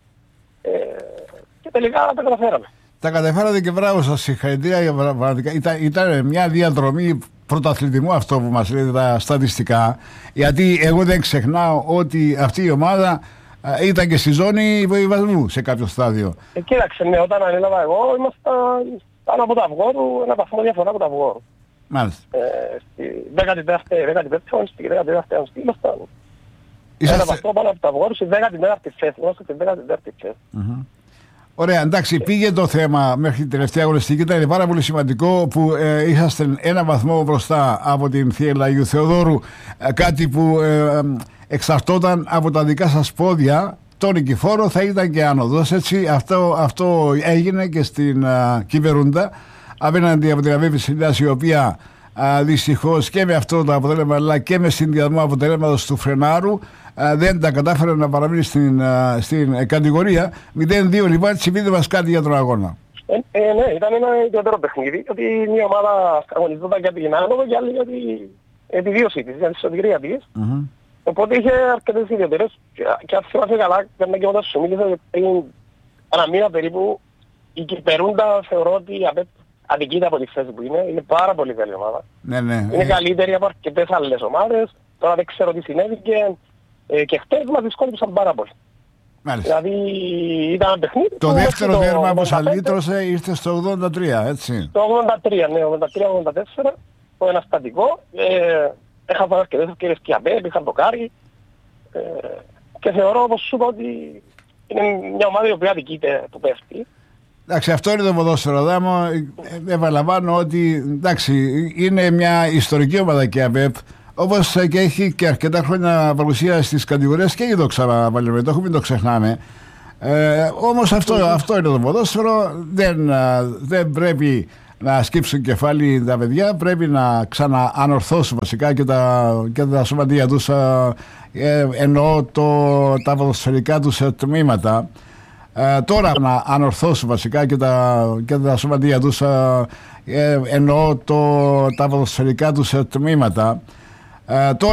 ε, και τελικά τα καταφέραμε. Τα καταφέρατε και μπράβο σας, συγχαρητήρια. Ήταν, ήταν μια διαδρομή πρωταθλητισμού αυτό που μας λέτε τα στατιστικά, γιατί εγώ δεν ξεχνάω ότι αυτή η ομάδα α, ήταν και στη ζώνη υποβιβασμού σε κάποιο στάδιο. Ε, κοίταξε, ναι, όταν ανέλαβα εγώ ήμασταν πάνω από τα Αυγόρου, ένα βαθμό διαφορά από τα Αυγόρου. Μάλιστα. Ε, στη δέκατη πέμπτη αγωνιστική, στη δέκατη πέμπτη αγωνιστική ήμασταν Είσαστε... ένα βαθμό πάνω από τα Αυγόρου, στη δέκατη τέταρτη θέση, ήμασταν στη δέκατη τέταρτη θέση. Mm-hmm. Ωραία, εντάξει, πήγε το θέμα μέχρι την τελευταία αγωνιστική. Ήταν πάρα πολύ σημαντικό που ε, είσαστε ένα βαθμό μπροστά από την Θεία Αγίου Θεοδόρου. Ε, κάτι που ε, εξαρτώταν από τα δικά σας πόδια. Το νικηφόρο θα ήταν και άνοδος. Έτσι, αυτό, αυτό έγινε και στην ε, Κυπερούντα απέναντι από την ΑΒ Ψηλιάς, η οποία ε, δυστυχώς και με αυτό το αποτέλεσμα αλλά και με συνδυασμό αποτελέσματος του Φρενάρου Uh, δεν τα κατάφερε να παραμείνει στην, uh, στην uh, κατηγορία. μηδέν δύο λοιπόν, έτσι πείτε μας κάτι για τον αγώνα. Ε, ε, ναι, ήταν ένα ιδιαίτερο παιχνίδι, γιατί μια ομάδα αγωνιζόταν για την άνοδο και άλλη για την επιβίωση της, για τη σωτηρία της. Mm-hmm. Οπότε είχε αρκετές ιδιαίτερες και, και αν θυμάσαι καλά, πρέπει και όταν σου μίλησα πριν ένα μήνα περίπου, η Κυπερούντα θεωρώ ότι αδικείται από τη θέση που είναι, είναι πάρα πολύ καλή ομάδα. Ναι, ναι. Είναι ε... καλύτερη από αρκετές άλλες ομάδες, τώρα δεν ξέρω τι συνέβηκε. Ε, και χτες μας δυσκόλυψαν πάρα πολύ. Μάλιστα. Δηλαδή ήταν ένα παιχνίδι. Το δεύτερο τέρμα που σας λύτρωσε ήρθε στο ογδόντα τρία, έτσι. Το ογδόντα τρία, ναι, ογδόντα τρία ογδόντα τέσσερα, το ένα στατικό. Ε, έχασαν αρκετές ευκαιρίες και απέ, είχαν το κάρι. Ε, και θεωρώ, όπως σου είπα, ότι είναι μια ομάδα η οποία αδικείται που πέφτει. Εντάξει, αυτό είναι το ποδόσφαιρο, Δάμο. Επαναλαμβάνω ότι εντάξει, είναι μια ιστορική ομάδα και ΑΠΕΠ. Όπως και έχει και αρκετά χρόνια παρουσία στις κατηγορίες και η Δόξα Πανεμετόχου, μην το ξεχνάμε. Ε, όμως αυτό, αυτό είναι το ποδόσφαιρο. Δεν, δεν πρέπει να σκύψουν κεφάλι τα παιδιά. Πρέπει να ξαναανορθώσουν βασικά και τα, και τα σωματεία τους. Ε, εννοώ το, τα ποδοσφαιρικά τους τμήματα. Ε, τώρα να ανορθώσουν βασικά και τα, και τα σωματεία τους. Ε, εννοώ το, τα ποδοσφαιρικά τους τμήματα. Uh, τώρα